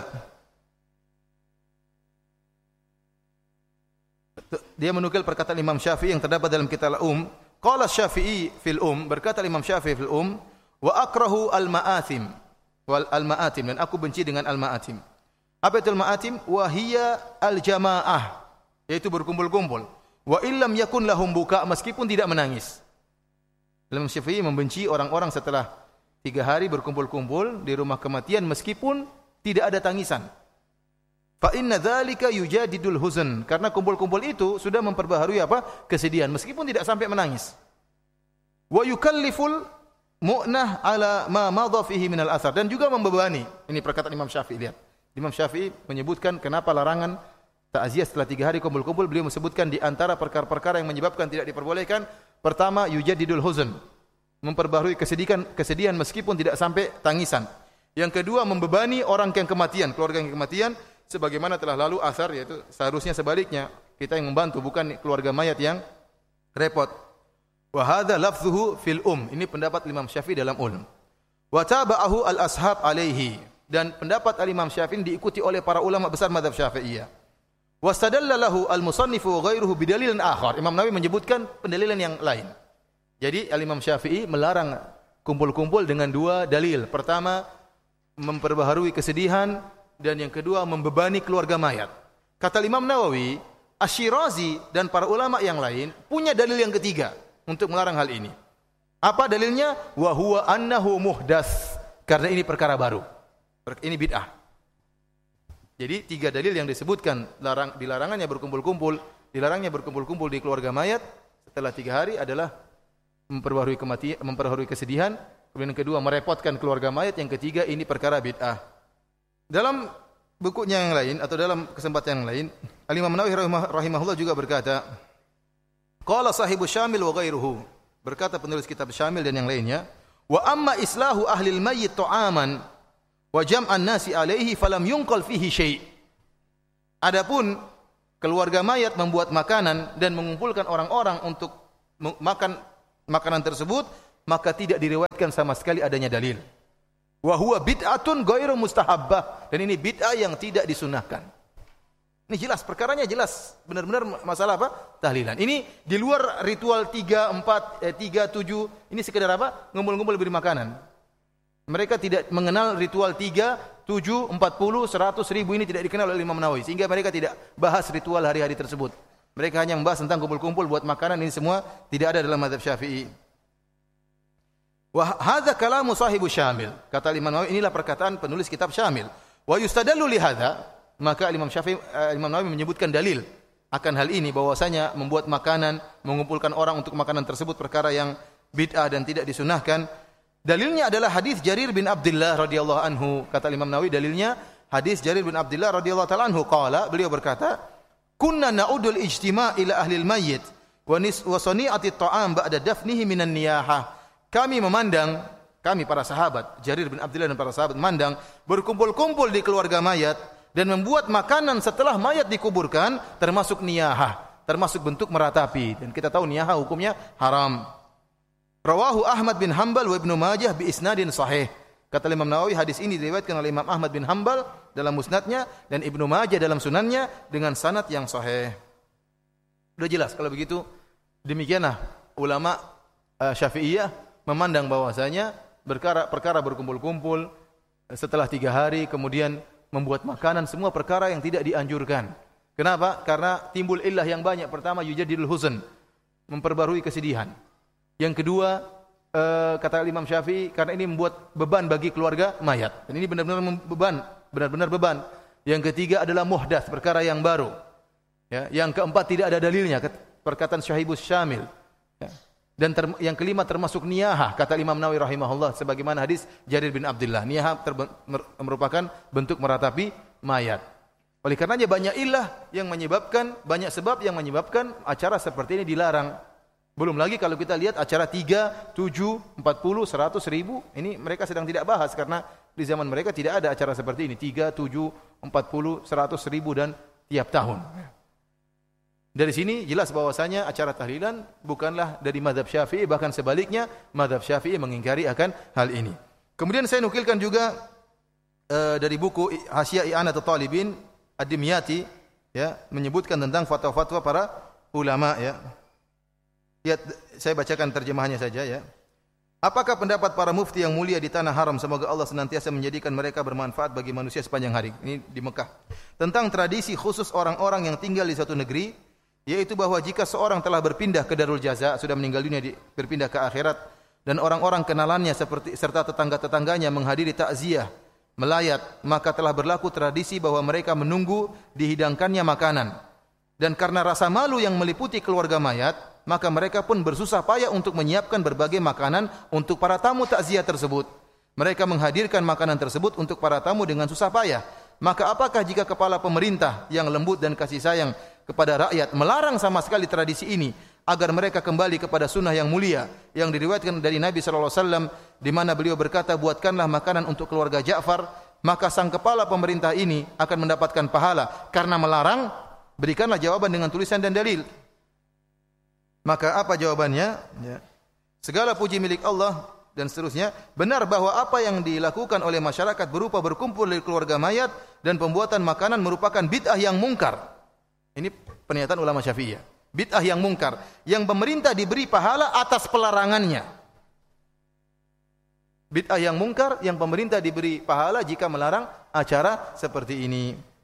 Speaker 1: dia menukil perkataan Imam Syafi'i yang terdapat dalam kitab Al-Um. Qala Syafi'i fil Um, berkata Imam Syafi'i fil Um, wa akrahu al-ma'athim wal al-ma'atim, dan aku benci dengan al-ma'atim. Apa itu al-ma'atim? Wa hiya al-jamaah, yaitu berkumpul-kumpul. Wa illam yakun lahum buka, meskipun tidak menangis. Imam Syafi'i membenci orang-orang setelah tiga hari berkumpul-kumpul di rumah kematian meskipun tidak ada tangisan. Fa inna dzalika yujadidul huzn, karena kumpul-kumpul itu sudah memperbaharui apa? Kesedihan meskipun tidak sampai menangis. Wa yukalliful mu'nah ala ma madha fihi minal athar, dan juga membebani. Ini perkataan Imam Syafi'i, lihat. Imam Syafi'i menyebutkan kenapa larangan takziah setelah tiga hari kumpul-kumpul. Beliau menyebutkan di antara perkara-perkara yang menyebabkan tidak diperbolehkan, pertama yujadidul huzn, memperbaharui kesedihan kesedihan meskipun tidak sampai tangisan. Yang kedua membebani orang yang kematian, keluarga yang kematian, sebagaimana telah lalu asar, yaitu seharusnya sebaliknya, kita yang membantu bukan keluarga mayat yang repot. Wa hadza lafzuhu fil Um, ini pendapat Imam Syafi'i dalam Um. Wa tabahu al-ashab alaihi, dan pendapat al-Imam Syafi'i diikuti oleh para ulama besar mazhab Syafi'iyah. Wastadalla lahu al-musannif wa ghairuhu bidalilin akhar. Imam Nawawi menyebutkan pendalilan yang lain. Jadi al-Imam Syafi'i melarang kumpul-kumpul dengan dua dalil. Pertama, memperbaharui kesedihan, dan yang kedua membebani keluarga mayat. Kata Imam Nawawi, Asy-Syirazi dan para ulama yang lain punya dalil yang ketiga untuk melarang hal ini. Apa dalilnya? Wa huwa annahu muhdats, karena ini perkara baru. Ini bid'ah. Jadi tiga dalil yang disebutkan larang, dilarangannya berkumpul-kumpul, dilarangnya berkumpul-kumpul di keluarga mayat setelah tiga hari adalah memperbaharui kematian, memperbaharui kesedihan. Kemudian yang kedua merepotkan keluarga mayat. Yang ketiga ini perkara bid'ah. Dalam bukunya yang lain atau dalam kesempatan yang lain, Al-Imam Nawawi rahimahullah juga berkata, qala sahibu Syamil wa ghairuhu, berkata penulis kitab Syamil dan yang lainnya, wa amma islahu ahlil mayyit ta'aman wa jam'an nasi alaihi falam yunqal fihi syai'. Adapun keluarga mayat membuat makanan dan mengumpulkan orang-orang untuk makan makanan tersebut, maka tidak diriwayatkan sama sekali adanya dalil. Wa huwa bid'atun ghairu mustahabbah, dan ini bid'ah yang tidak disunahkan. Ini jelas, perkaranya jelas, benar-benar masalah apa? Tahlilan. Ini di luar ritual tiga, empat, eh, tiga, tujuh, ini sekedar apa? Ngumpul-ngumpul beri makanan. Mereka tidak mengenal ritual tiga, tujuh, empat puluh, seratus, seribu, ini tidak dikenal oleh Imam Nawawi, sehingga mereka tidak bahas ritual hari-hari tersebut. Mereka hanya membahas tentang kumpul-kumpul buat makanan, ini semua tidak ada dalam mazhab Syafi'i. Wa hadza kalamu sahibu Syamil. Kata Imam Nawawi, inilah perkataan penulis kitab Syamil. Wa yustadallu li hadza, maka Imam Syafi'i uh, Imam Nawawi menyebutkan dalil akan hal ini bahwasanya membuat makanan, mengumpulkan orang untuk makanan tersebut perkara yang bid'ah dan tidak disunahkan. Dalilnya adalah hadis Jarir bin Abdullah radhiyallahu anhu. Kata Imam Nawawi, dalilnya hadis Jarir bin Abdullah radhiyallahu taala anhu qala, beliau berkata, "Kunna na'udul ijtima' ila ahli al-mayyit wa nis wa sani'ati at-ta'am ba'da dafnihi minan niyahah." Kami memandang, kami para sahabat, Jarir bin Abdullah dan para sahabat memandang berkumpul-kumpul di keluarga mayat dan membuat makanan setelah mayat dikuburkan termasuk niyahah, termasuk bentuk meratapi, dan kita tahu niyahah hukumnya haram. Rawahu Ahmad bin Hanbal wa Ibnu Majah bi isnadin sahih. Kata Imam Nawawi, hadis ini diriwayatkan oleh Imam Ahmad bin Hanbal dalam musnadnya dan Ibnu Majah dalam sunannya dengan sanad yang sahih. Sudah jelas kalau begitu. Demikianlah ulama uh, Syafi'iyah memandang bahwasanya perkara perkara berkumpul-kumpul setelah tiga hari kemudian membuat makanan, semua perkara yang tidak dianjurkan. Kenapa? Karena timbul illah yang banyak. Pertama, yujadidul huzn, memperbarui kesedihan. Yang kedua, uh, kata Imam Syafi'i, karena ini membuat beban bagi keluarga mayat. Dan ini benar-benar beban, benar-benar beban. Yang ketiga adalah muhdats, perkara yang baru. Ya, yang keempat tidak ada dalilnya, perkataan Syahibus Syamil. Ya. Dan ter, yang kelima termasuk niyahah, kata Imam Nawawi rahimahullah, sebagaimana hadis Jarir bin Abdullah. Niyahah ter, merupakan bentuk meratapi mayat. Oleh karenanya banyak illah yang menyebabkan, banyak sebab yang menyebabkan acara seperti ini dilarang. Belum lagi kalau kita lihat acara tiga, tujuh, empat puluh, seratus, seribu, ini mereka sedang tidak bahas karena di zaman mereka tidak ada acara seperti ini. tiga, tujuh, empat puluh, seratus, seribu dan tiap tahun. Dari sini jelas bahwasanya acara tahlilan bukanlah dari mazhab Syafi'i, bahkan sebaliknya mazhab Syafi'i mengingkari akan hal ini. Kemudian saya nukilkan juga uh, dari buku Hasyiah I'anatul Talibin Ad-Dimyati, ya, menyebutkan tentang fatwa-fatwa para ulama, ya. Ya, saya bacakan terjemahannya saja, ya. Apakah pendapat para mufti yang mulia di tanah haram, semoga Allah senantiasa menjadikan mereka bermanfaat bagi manusia sepanjang hari, ini di Mekah, tentang tradisi khusus orang-orang yang tinggal di suatu negeri, yaitu bahwa jika seorang telah berpindah ke Darul Jaza, sudah meninggal dunia, di, berpindah ke akhirat, dan orang-orang kenalannya seperti serta tetangga-tetangganya menghadiri takziah, melayat, maka telah berlaku tradisi bahwa mereka menunggu dihidangkannya makanan. Dan karena rasa malu yang meliputi keluarga mayat, maka mereka pun bersusah payah untuk menyiapkan berbagai makanan untuk para tamu takziah tersebut. Mereka menghadirkan makanan tersebut untuk para tamu dengan susah payah. Maka apakah jika kepala pemerintah yang lembut dan kasih sayang kepada rakyat melarang sama sekali tradisi ini agar mereka kembali kepada sunnah yang mulia yang diriwayatkan dari Nabi sallallahu alaihi wasallam, di mana beliau berkata, buatkanlah makanan untuk keluarga Ja'far, maka sang kepala pemerintah ini akan mendapatkan pahala karena melarang? Berikanlah jawaban dengan tulisan dan dalil. Maka apa jawabannya? Ya. Segala puji milik Allah dan seterusnya. Benar bahwa apa yang dilakukan oleh masyarakat berupa berkumpul di keluarga mayat dan pembuatan makanan merupakan bid'ah yang mungkar. Ini pernyataan ulama Syafi'iyah. Bid'ah yang mungkar, yang pemerintah diberi pahala atas pelarangannya. Bid'ah yang mungkar, yang pemerintah diberi pahala jika melarang acara seperti ini.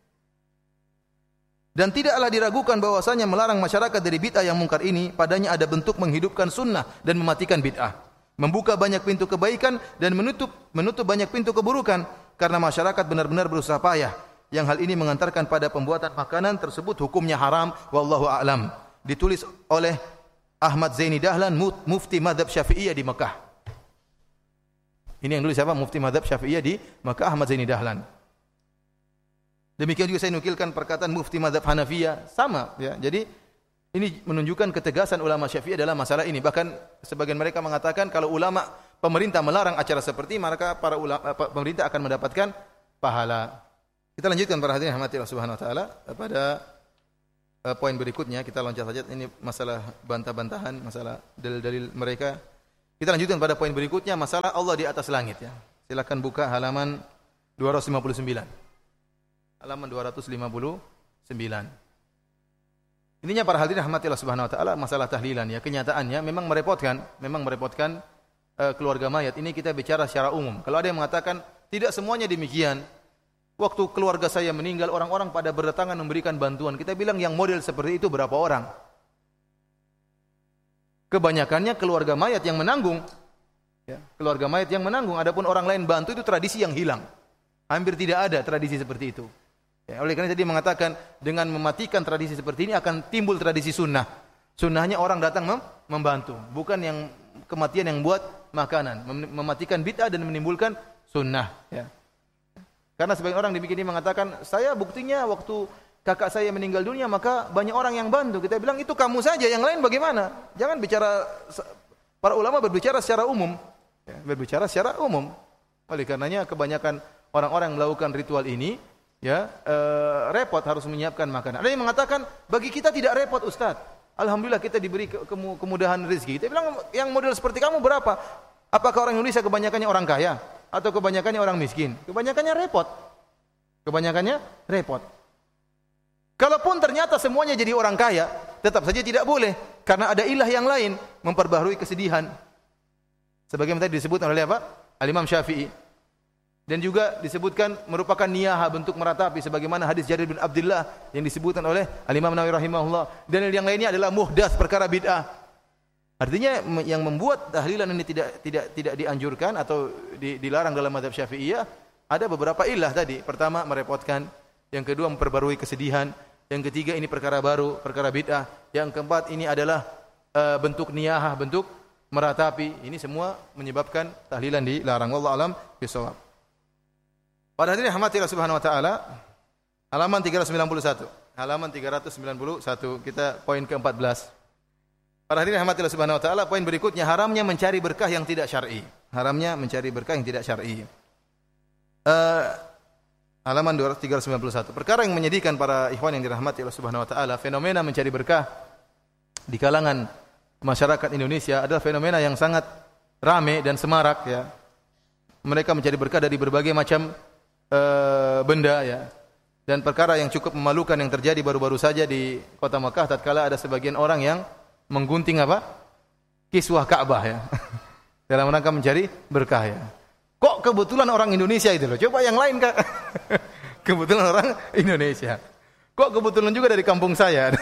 Speaker 1: Dan tidaklah diragukan bahwasanya melarang masyarakat dari bid'ah yang mungkar ini, padanya ada bentuk menghidupkan sunnah dan mematikan bid'ah, membuka banyak pintu kebaikan dan menutup menutup banyak pintu keburukan, karena masyarakat benar-benar berusaha payah. Yang hal ini mengantarkan pada pembuatan makanan tersebut hukumnya haram, wallahu a'lam. Ditulis oleh Ahmad Zaini Dahlan, mufti mazhab Syafi'iyah di Mekah. Ini yang nulis siapa? Mufti mazhab Syafi'iyah di Mekah, Ahmad Zaini Dahlan. Demikian juga saya nukilkan perkataan mufti mazhab Hanafiyah, sama, ya. Jadi ini menunjukkan ketegasan ulama Syafi'iyah dalam masalah ini. Bahkan sebagian mereka mengatakan kalau ulama pemerintah melarang acara seperti ini, maka para ulama pemerintah akan mendapatkan pahala. Kita lanjutkan para hadirin rahmati Allah Subhanahu wa taala pada uh, poin berikutnya. Kita loncat saja, ini masalah bantah-bantahan, masalah dalil-dalil mereka. Kita lanjutkan pada poin berikutnya, masalah Allah di atas langit ya. Silakan buka halaman dua ratus lima puluh sembilan. Halaman dua ratus lima puluh sembilan. Intinya para hadirin rahmati Allah Subhanahu wa taala, masalah tahlilan ya, kenyataannya memang merepotkan, memang merepotkan uh, keluarga mayat. Ini kita bicara secara umum. Kalau ada yang mengatakan tidak semuanya demikian. Waktu keluarga saya meninggal, orang-orang pada berdatangan memberikan bantuan. Kita bilang yang model seperti itu berapa orang? Kebanyakannya keluarga mayat yang menanggung. Ya, keluarga mayat yang menanggung. Adapun orang lain bantu, itu tradisi yang hilang. Hampir tidak ada tradisi seperti itu. Ya, oleh karena tadi mengatakan dengan mematikan tradisi seperti ini akan timbul tradisi sunnah. Sunnahnya orang datang mem membantu, bukan yang kematian yang buat makanan, mem mematikan bid'ah dan menimbulkan sunnah. Ya. Karena sebagian orang demikian ini mengatakan, saya buktinya waktu kakak saya meninggal dunia maka banyak orang yang bantu. Kita bilang itu kamu saja, yang lain bagaimana? Jangan bicara, para ulama berbicara secara umum, ya, berbicara secara umum. Oleh karenanya kebanyakan orang-orang yang melakukan ritual ini, ya e, repot harus menyiapkan makanan. Ada yang mengatakan bagi kita tidak repot Ustaz. Alhamdulillah kita diberi ke kemudahan rezeki. Kita bilang yang model seperti kamu berapa? Apakah orang Indonesia kebanyakannya orang kaya atau kebanyakannya orang miskin? Kebanyakannya repot. Kebanyakannya repot. Kalaupun ternyata semuanya jadi orang kaya, tetap saja tidak boleh karena ada ilah yang lain memperbaharui kesedihan. Sebagaimana tadi disebutkan oleh apa? Al-Imam Syafi'i. Dan juga disebutkan merupakan niyaha, bentuk meratapi sebagaimana hadis Jarir bin Abdullah yang disebutkan oleh Al-Imam Nawawi rahimahullah. Dan yang lainnya adalah muhdas, perkara bid'ah. Artinya yang membuat tahlilan ini tidak tidak tidak dianjurkan atau dilarang dalam mazhab Syafi'iyah ada beberapa ilah tadi. Pertama, merepotkan. Yang kedua, memperbarui kesedihan. Yang ketiga, ini perkara baru, perkara bid'ah. Yang keempat, ini adalah uh, bentuk niyahah, bentuk meratapi. Ini semua menyebabkan tahlilan dilarang. Wallahu a'lam bishawab. Pada hadirin rahmatillah subhanahu wa ta'ala, halaman tiga ratus sembilan puluh satu. Halaman tiga ratus sembilan puluh satu. Kita poin ke empat belas. Pada hadirin rahmatillah subhanahu wa ta'ala, poin berikutnya, haramnya mencari berkah yang tidak syar'i. Haramnya mencari berkah yang tidak syar'i. Uh, halaman tiga ratus sembilan puluh satu. Perkara yang menyedihkan para ikhwan yang dirahmati Allah subhanahu wa ta'ala, fenomena mencari berkah di kalangan masyarakat Indonesia adalah fenomena yang sangat rame dan semarak ya. Mereka mencari berkah dari berbagai macam Uh, benda ya. Dan perkara yang cukup memalukan yang terjadi baru-baru saja di kota Makkah tatkala ada sebagian orang yang menggunting apa? Kiswah Ka'bah ya. Dalam rangka mencari berkah ya. Kok kebetulan orang Indonesia itu loh. Coba yang lain Kak. Kebetulan orang Indonesia. Kok kebetulan juga dari kampung saya.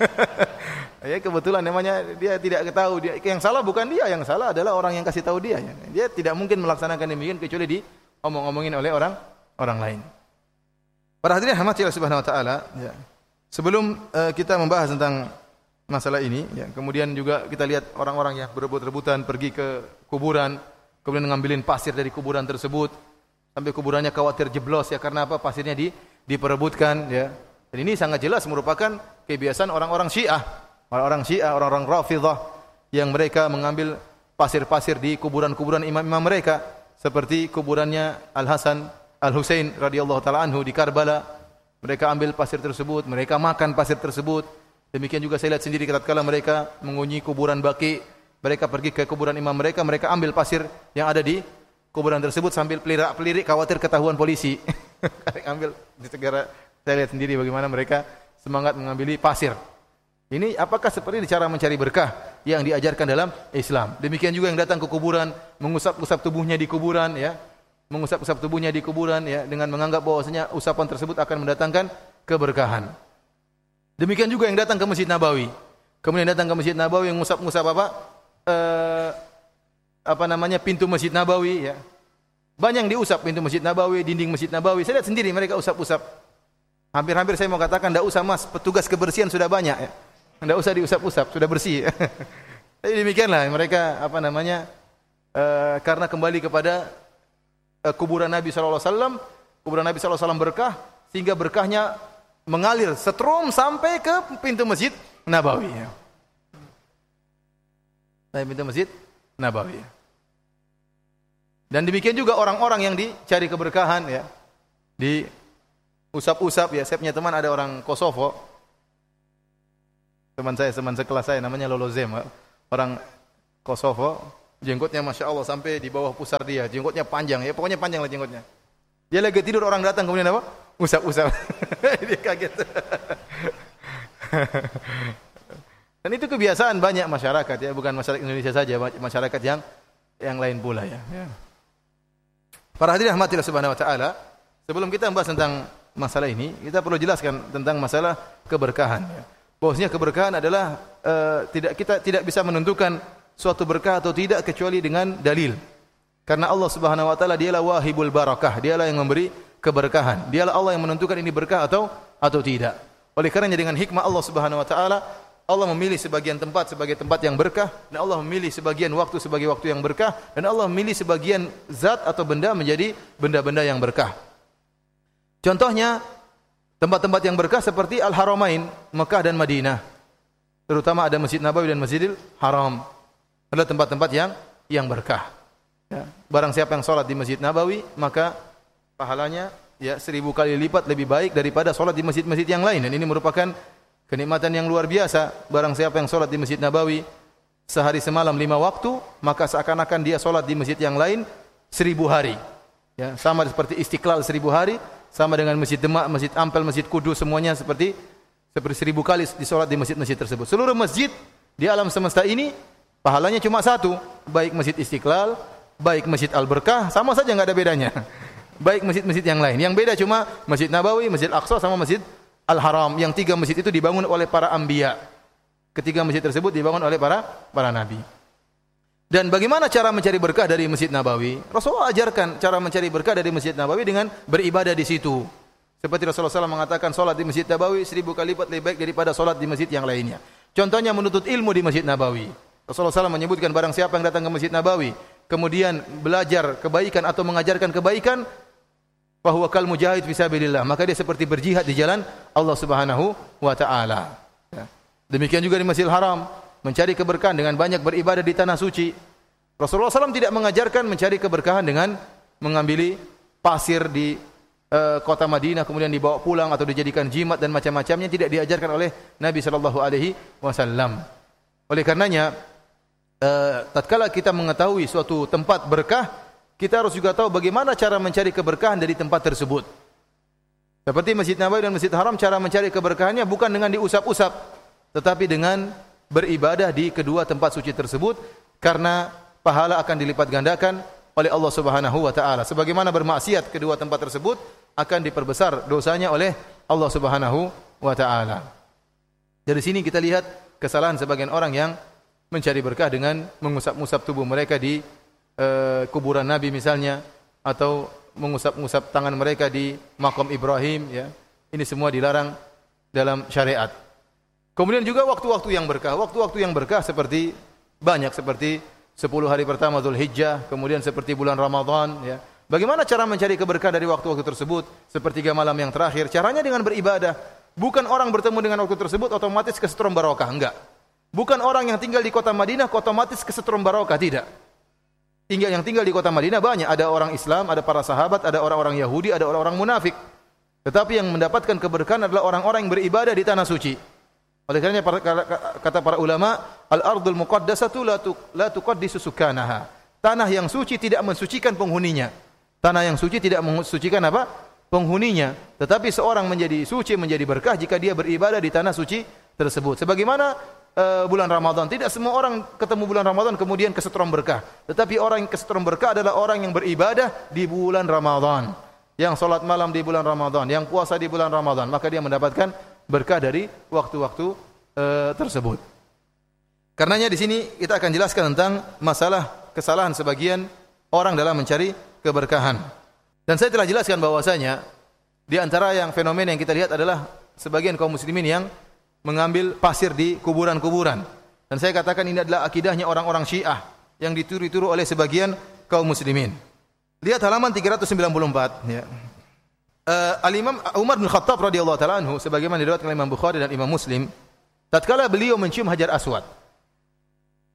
Speaker 1: Ya kebetulan namanya dia tidak tahu dia yang salah bukan dia, yang salah adalah orang yang kasih tahu dia ya. Dia tidak mungkin melaksanakan demikian kecuali di omong-omongin oleh orang orang lain. Para hadirin rahmati Allah Subhanahu wa taala, ya. Sebelum uh, kita membahas tentang masalah ini, ya, kemudian juga kita lihat orang-orang yang berebut-rebutan pergi ke kuburan, kemudian ngambilin pasir dari kuburan tersebut, sampai kuburannya khawatir jeblos ya karena apa? Pasirnya di diperebutkan, ya. Dan ini sangat jelas merupakan kebiasaan orang-orang Syiah, orang-orang Syiah, orang-orang Rafidhah yang mereka mengambil pasir-pasir di kuburan-kuburan imam-imam mereka, seperti kuburannya Al-Hasan Al-Husain radhiyallahu taala anhu di Karbala. Mereka ambil pasir tersebut, mereka makan pasir tersebut. Demikian juga saya lihat sendiri tatkala mereka mengunjungi kuburan Baqi, mereka pergi ke kuburan imam mereka, mereka ambil pasir yang ada di kuburan tersebut sambil pelirik-pelirik khawatir ketahuan polisi. Ambil di segera saya lihat sendiri bagaimana mereka semangat mengambil pasir. Ini apakah seperti cara mencari berkah yang diajarkan dalam Islam? Demikian juga yang datang ke kuburan, mengusap-usap tubuhnya di kuburan ya. Mengusap-usap tubuhnya di kuburan ya dengan menganggap bahwasanya usapan tersebut akan mendatangkan keberkahan. Demikian juga yang datang ke Masjid Nabawi. Kemudian datang ke Masjid Nabawi yang mengusap-usap apa? Eh, apa namanya pintu Masjid Nabawi ya. Banyak yang diusap pintu Masjid Nabawi, dinding Masjid Nabawi. Saya lihat sendiri mereka usap-usap. Hampir-hampir saya mau katakan enggak usah Mas, petugas kebersihan sudah banyak ya. Enggak usah diusap-usap, sudah bersih. Jadi demikianlah mereka apa namanya? Eh, karena kembali kepada kuburan Nabi sallallahu alaihi wasallam, kuburan Nabi sallallahu alaihi wasallam berkah sehingga berkahnya mengalir setrum sampai ke pintu Masjid Nabawi. Sampai pintu Masjid Nabawi. Dan demikian juga orang-orang yang dicari keberkahan ya. Di usap-usap ya. Saya punya teman ada orang Kosovo. Teman saya, teman sekelas saya namanya Lolozem. Orang Kosovo, jenggotnya Masya Allah sampai di bawah pusar dia. Jenggotnya panjang ya, pokoknya panjang lah jenggotnya. Dia lagi tidur, orang datang kemudian apa? Usap-usap. Dia kaget. Dan itu kebiasaan banyak masyarakat ya, bukan masyarakat Indonesia saja, masyarakat yang yang lain pula ya. ya. Para hadirin rahmatillah subhanahu wa ta'ala, sebelum kita membahas tentang masalah ini, kita perlu jelaskan tentang masalah keberkahan. Bahwasanya keberkahan adalah uh, tidak kita tidak bisa menentukan suatu berkah atau tidak kecuali dengan dalil. Karena Allah Subhanahu wa taala dialah wahibul barakah, dialah yang memberi keberkahan. Dialah Allah yang menentukan ini berkah atau atau tidak. Oleh karenanya dengan hikmah Allah Subhanahu wa taala, Allah memilih sebagian tempat sebagai tempat yang berkah, dan Allah memilih sebagian waktu sebagai waktu yang berkah, dan Allah memilih sebagian zat atau benda menjadi benda-benda yang berkah. Contohnya tempat-tempat yang berkah seperti Al-Haramain, Mekah dan Madinah. Terutama ada Masjid Nabawi dan Masjidil Haram. Adalah tempat-tempat yang yang berkah. Ya. Barang siapa yang sholat di Masjid Nabawi, maka pahalanya ya seribu kali lipat lebih baik daripada sholat di masjid-masjid yang lain. Dan ini merupakan kenikmatan yang luar biasa. Barang siapa yang sholat di Masjid Nabawi sehari semalam lima waktu, maka seakan-akan dia sholat di masjid yang lain seribu hari. Ya, sama seperti Istiqlal seribu hari, sama dengan Masjid Demak, Masjid Ampel, Masjid Kudus, semuanya seperti seperti seribu kali disolat di masjid-masjid tersebut. Seluruh masjid di alam semesta ini pahalanya cuma satu, baik Masjid Istiqlal, baik Masjid Al-Berkah, sama saja nggak ada bedanya. Baik masjid-masjid yang lain. Yang beda cuma Masjid Nabawi, Masjid Aqsa sama Masjid Al-Haram. Yang tiga masjid itu dibangun oleh para anbiya. Ketiga masjid tersebut dibangun oleh para para nabi. Dan bagaimana cara mencari berkah dari Masjid Nabawi? Rasulullah ajarkan cara mencari berkah dari Masjid Nabawi dengan beribadah di situ. Seperti Rasulullah shallallahu alaihi wasallam mengatakan, solat di Masjid Nabawi seribu kali lipat lebih baik daripada solat di masjid yang lainnya. Contohnya menuntut ilmu di Masjid Nabawi. Rasulullah shallallahu alaihi wasallam menyebutkan barang siapa yang datang ke Masjid Nabawi, kemudian belajar kebaikan atau mengajarkan kebaikan, fahuwa kal mujahid fi sabilillah, maka dia seperti berjihad di jalan Allah Subhanahu wa taala. Demikian juga di Masjidil Haram, mencari keberkahan dengan banyak beribadah di tanah suci. Rasulullah shallallahu alaihi wasallam tidak mengajarkan mencari keberkahan dengan mengambil pasir di uh, kota Madinah kemudian dibawa pulang atau dijadikan jimat dan macam-macamnya, tidak diajarkan oleh Nabi sallallahu alaihi wasallam. Oleh karenanya, uh, tatkala kita mengetahui suatu tempat berkah, kita harus juga tahu bagaimana cara mencari keberkahan dari tempat tersebut. Seperti Masjid Nabawi dan Masjid Haram, cara mencari keberkahannya bukan dengan diusap-usap, tetapi dengan beribadah di kedua tempat suci tersebut, karena pahala akan dilipat gandakan oleh Allah Subhanahu wa taala. Sebagaimana bermaksiat kedua tempat tersebut akan diperbesar dosanya oleh Allah Subhanahu wa taala. Dari sini kita lihat kesalahan sebagian orang yang mencari berkah dengan mengusap-usap tubuh mereka di uh, kuburan Nabi misalnya, atau mengusap-usap tangan mereka di makam Ibrahim ya. Ini semua dilarang dalam syariat. Kemudian juga waktu-waktu yang berkah, waktu-waktu yang berkah seperti banyak, seperti sepuluh hari pertama Dzulhijjah, kemudian seperti bulan Ramadan ya. Bagaimana cara mencari keberkahan dari waktu-waktu tersebut? Sepertiga malam yang terakhir, caranya dengan beribadah. Bukan orang bertemu dengan waktu tersebut otomatis kesetrum barokah, enggak. Bukan orang yang tinggal di kota Madinah otomatis kesetrum barokah, tidak. Tinggal yang tinggal di kota Madinah banyak, ada orang Islam, ada para sahabat, ada orang-orang Yahudi, ada orang-orang munafik. Tetapi yang mendapatkan keberkahan adalah orang-orang yang beribadah di tanah suci. Oleh karena kata para ulama, al-ardul muqaddasatu la tuqaddisu sukanaha. Tanah yang suci tidak mensucikan penghuninya. Tanah yang suci tidak mensucikan apa? Penghuninya. Tetapi seorang menjadi suci, menjadi berkah jika dia beribadah di tanah suci tersebut. Sebagaimana uh, bulan Ramadan, tidak semua orang ketemu bulan Ramadan kemudian kesetrum berkah. Tetapi orang yang kesetrum berkah adalah orang yang beribadah di bulan Ramadan, yang salat malam di bulan Ramadan, yang puasa di bulan Ramadan, maka dia mendapatkan berkah dari waktu-waktu uh, tersebut. Karenanya di sini kita akan jelaskan tentang masalah kesalahan sebagian orang dalam mencari keberkahan. Dan saya telah jelaskan bahwasanya di antara yang fenomena yang kita lihat adalah sebagian kaum muslimin yang mengambil pasir di kuburan-kuburan. Dan saya katakan ini adalah akidahnya orang-orang Syiah yang ditiru-tiru oleh sebagian kaum muslimin. Lihat halaman tiga ratus sembilan puluh empat ya. Uh, Al-Imam Umar bin Khattab radhiyallahu taala anhu sebagaimana diriwayatkan oleh Imam Bukhari dan Imam Muslim, tatkala beliau mencium Hajar Aswad,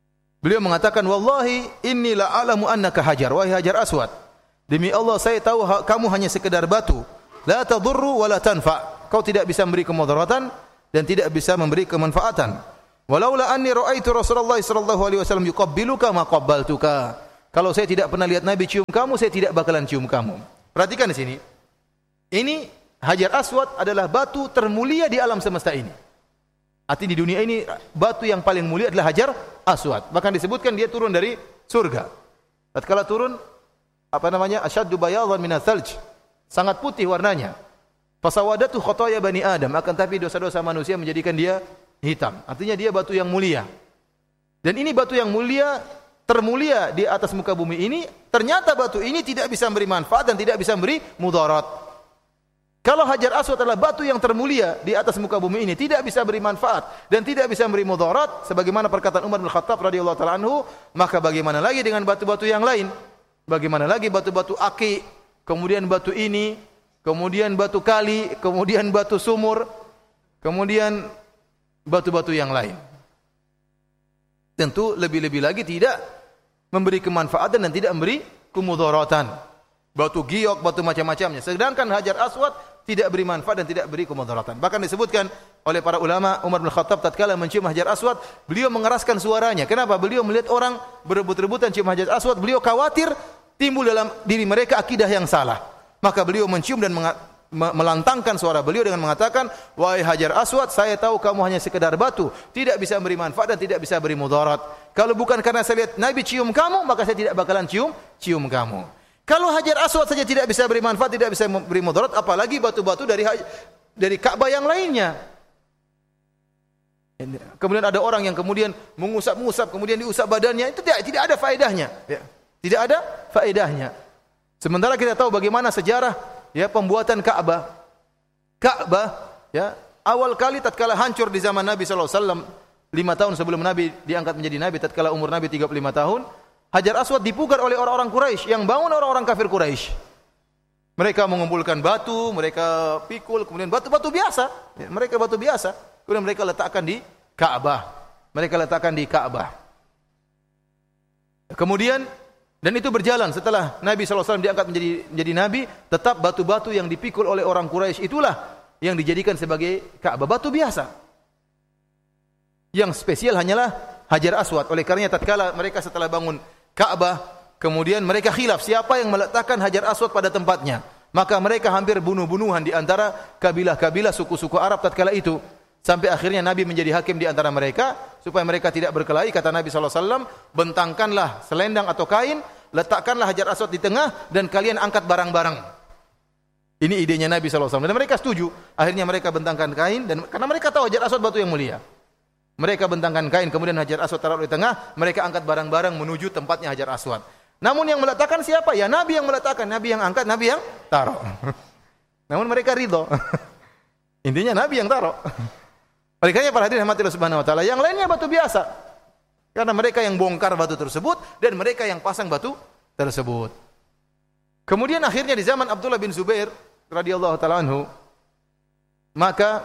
Speaker 1: Beliau mengatakan, "Wallahi inni la a'lamu annaka hajar." Wahai Hajar Aswad, demi Allah saya tahu kamu hanya sekedar batu. La tadurru wa la tanfa. Kau tidak bisa memberi kemudaratan dan tidak bisa memberi kemanfaatan. Walaula anni ra'aitu Rasulullah sallallahu alaihi wasallam yuqabbiluka ma qabbaltuka. Kalau saya tidak pernah lihat Nabi cium kamu, saya tidak bakalan cium kamu. Perhatikan di sini. Ini Hajar Aswad adalah batu termulia di alam semesta ini. Artinya di dunia ini batu yang paling mulia adalah Hajar Aswad. Bahkan disebutkan dia turun dari surga. Tatkala turun, apa namanya? Asyaddu bayadan minats thalj. Sangat putih warnanya. Fasawadatu khotoya bani Adam. Akan tapi dosa-dosa manusia menjadikan dia hitam. Artinya dia batu yang mulia. Dan ini batu yang mulia, termulia di atas muka bumi ini, ternyata batu ini tidak bisa memberi manfaat dan tidak bisa memberi mudarat. Kalau Hajar Aswad adalah batu yang termulia di atas muka bumi ini, tidak bisa beri manfaat dan tidak bisa memberi mudarat, sebagaimana perkataan Umar bin Khattab radhiyallahu taala anhu, maka bagaimana lagi dengan batu-batu yang lain? Bagaimana lagi batu-batu aki, kemudian batu ini, kemudian batu kali, kemudian batu sumur, kemudian batu-batu yang lain. Tentu lebih-lebih lagi tidak memberi kemanfaatan dan tidak memberi kemudaratan. Batu giok, batu macam-macamnya. Sedangkan Hajar Aswad tidak beri manfaat dan tidak beri kemudaratan. Bahkan disebutkan oleh para ulama, Umar bin Khattab tatkala mencium Hajar Aswad, beliau mengeraskan suaranya. Kenapa? Beliau melihat orang berebut-rebutan cium Hajar Aswad, beliau khawatir timbul dalam diri mereka akidah yang salah. Maka beliau mencium dan melantangkan suara beliau dengan mengatakan, "Wahai Hajar Aswad, saya tahu kamu hanya sekedar batu, tidak bisa beri manfaat dan tidak bisa beri mudarat. Kalau bukan karena saya lihat Nabi cium kamu, maka saya tidak bakalan cium cium kamu." Kalau Hajar Aswad saja tidak bisa beri manfaat, tidak bisa beri mudarat, apalagi batu-batu dari dari Ka'bah yang lainnya. Kemudian ada orang yang kemudian mengusap-ngusap, kemudian diusap badannya, itu tidak tidak ada faedahnya, ya. Tidak ada faedahnya. Sementara kita tahu bagaimana sejarah ya pembuatan Ka'bah. Ka'bah ya awal kali tatkala hancur di zaman Nabi sallallahu alaihi wasallam, lima tahun sebelum Nabi diangkat menjadi nabi, tatkala umur Nabi tiga puluh lima tahun, Hajar Aswad dipugar oleh orang-orang Quraisy yang bangun orang-orang kafir Quraisy. Mereka mengumpulkan batu, mereka pikul, kemudian batu-batu biasa, ya, mereka batu biasa, kemudian mereka letakkan di Ka'bah. Mereka letakkan di Ka'bah. Kemudian dan itu berjalan setelah Nabi sallallahu alaihi wasallam diangkat menjadi menjadi nabi, tetap batu-batu yang dipikul oleh orang Quraisy itulah yang dijadikan sebagai Ka'bah, batu biasa. Yang spesial hanyalah Hajar Aswad. Oleh karenanya tatkala mereka setelah bangun Ka'bah, kemudian mereka khilaf siapa yang meletakkan Hajar Aswad pada tempatnya. Maka mereka hampir bunuh-bunuhan di antara kabilah-kabilah suku-suku Arab tatkala itu. Sampai akhirnya Nabi menjadi hakim di antara mereka supaya mereka tidak berkelahi. Kata Nabi sallallahu alaihi wasallam, bentangkanlah selendang atau kain, letakkanlah Hajar Aswad di tengah dan kalian angkat barang-barang. Ini idenya Nabi sallallahu alaihi wasallam dan mereka setuju. Akhirnya mereka bentangkan kain dan karena mereka tahu Hajar Aswad batu yang mulia. Mereka bentangkan kain, kemudian Hajar Aswad taruh di tengah, mereka angkat barang-barang menuju tempatnya Hajar Aswad. Namun yang meletakkan siapa? Ya Nabi yang meletakkan, Nabi yang angkat, Nabi yang taruh. Namun mereka ridho. Intinya Nabi yang taruh. Oleh karena para hadirin rahmatillah subhanahu wa ta'ala, yang lainnya batu biasa. Karena mereka yang bongkar batu tersebut dan mereka yang pasang batu tersebut. Kemudian akhirnya di zaman Abdullah bin Zubair radhiyallahu ta'ala anhu, maka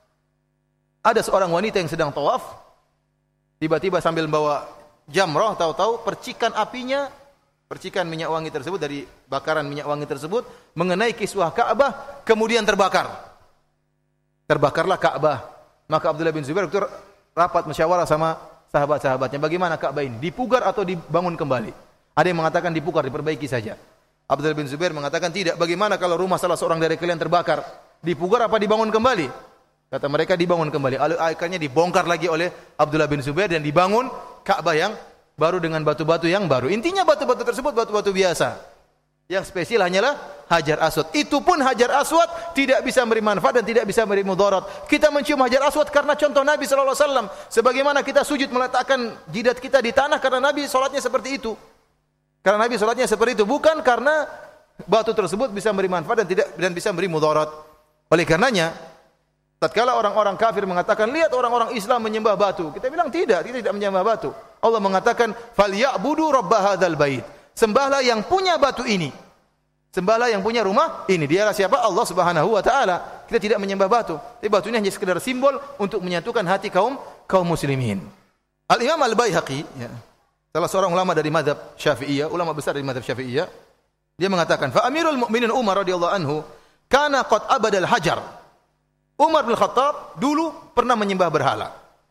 Speaker 1: ada seorang wanita yang sedang tawaf, tiba-tiba sambil membawa jamrah, tahu-tahu percikan apinya, percikan minyak wangi tersebut dari bakaran minyak wangi tersebut mengenai kiswah Ka'bah, kemudian terbakar. Terbakarlah Ka'bah. Maka Abdullah bin Zubair itu rapat musyawarah sama sahabat-sahabatnya, bagaimana Ka'bah ini? Dipugar atau dibangun kembali? Ada yang mengatakan dipugar, diperbaiki saja. Abdullah bin Zubair mengatakan tidak, bagaimana kalau rumah salah seorang dari kalian terbakar? Dipugar apa dibangun kembali? Kata mereka dibangun kembali. Akhirnya dibongkar lagi oleh Abdullah bin Zubair dan dibangun Ka'bah yang baru dengan batu-batu yang baru. Intinya batu-batu tersebut batu-batu biasa. Yang spesial hanyalah Hajar Aswad. Itu pun Hajar Aswad tidak bisa memberi manfaat dan tidak bisa memberi mudarat. Kita mencium Hajar Aswad karena contoh Nabi sallallahu alaihi wasallam. Sebagaimana kita sujud meletakkan jidat kita di tanah karena Nabi salatnya seperti itu. Karena Nabi salatnya seperti itu, bukan karena batu tersebut bisa memberi manfaat dan tidak dan bisa memberi mudarat. Oleh karenanya, tatkala orang-orang kafir mengatakan, lihat orang-orang Islam menyembah batu. Kita bilang tidak, kita tidak menyembah batu. Allah mengatakan, "Falyabudu rabb hadzal bait." Sembahlah yang punya batu ini. Sembahlah yang punya rumah ini. Dialah siapa? Allah Subhanahu wa taala. Kita tidak menyembah batu. Tapi batu ini hanya sekedar simbol untuk menyatukan hati kaum kaum muslimin. Al-Imam Al-Baihaqi ya, salah seorang ulama dari mazhab Syafi'iyah, ulama besar dari mazhab Syafi'iyah, dia mengatakan, "Fa Amirul Mukminin Umar radhiyallahu anhu kana qad abadal hajar." Umar bin Khattab dulu pernah menyembah berhala.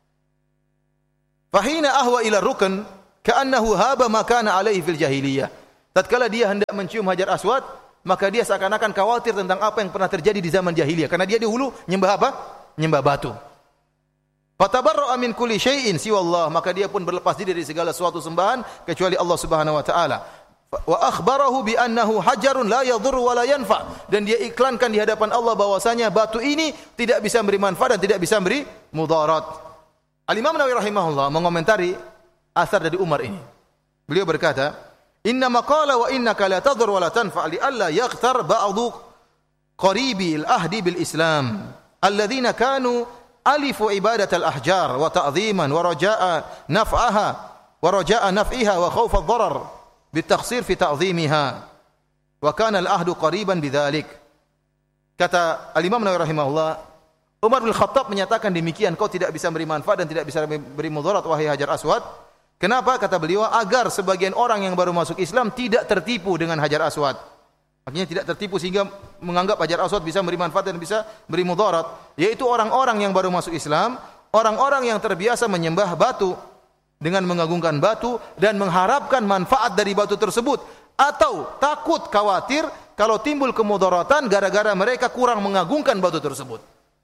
Speaker 1: Fahina ahwa ila rukn ka'annahu haba ma kana alaihi fil jahiliyah. Tatkala dia hendak mencium Hajar Aswad, maka dia seakan-akan khawatir tentang apa yang pernah terjadi di zaman jahiliyah, karena dia dahulu nyembah apa? Nyembah batu. Fatabarra'a min kulli syai'in siwa Allah, maka dia pun berlepas diri dari segala suatu sembahan kecuali Allah Subhanahu wa taala. Wa akhbarahu bi annahu hajarun la yadhurru wa la yanfa, dan dia iklankan di hadapan Allah bahwasanya batu ini tidak bisa memberi manfaat dan tidak bisa memberi mudarat. Al-Imam Nawawi rahimahullah mengomentari asar dari Umar ini. Beliau berkata, "Inna maqala wa innaka la tadhur wa la tanfa li alla yaghtar ba'du qaribi al-ahdi bil Islam alladhina kanu alifu ibadat al-ahjar wa ta'dhiman wa raja'a naf'aha wa raja'a naf'iha wa khawfa ad-darar bitakhsir fi ta'dhimiha wa kana al-ahdu qariban bidzalik." Kata Al-Imam Nawawi rahimahullah, Umar bin Khattab menyatakan demikian, kau tidak bisa beri manfaat dan tidak bisa beri mudarat wahai Hajar Aswad. Kenapa? Kata beliau, agar sebagian orang yang baru masuk Islam tidak tertipu dengan Hajar Aswad. Artinya tidak tertipu sehingga menganggap Hajar Aswad bisa beri manfaat dan bisa beri mudarat, yaitu orang-orang yang baru masuk Islam, orang-orang yang terbiasa menyembah batu dengan mengagungkan batu dan mengharapkan manfaat dari batu tersebut, atau takut khawatir kalau timbul kemudaratan gara-gara mereka kurang mengagungkan batu tersebut.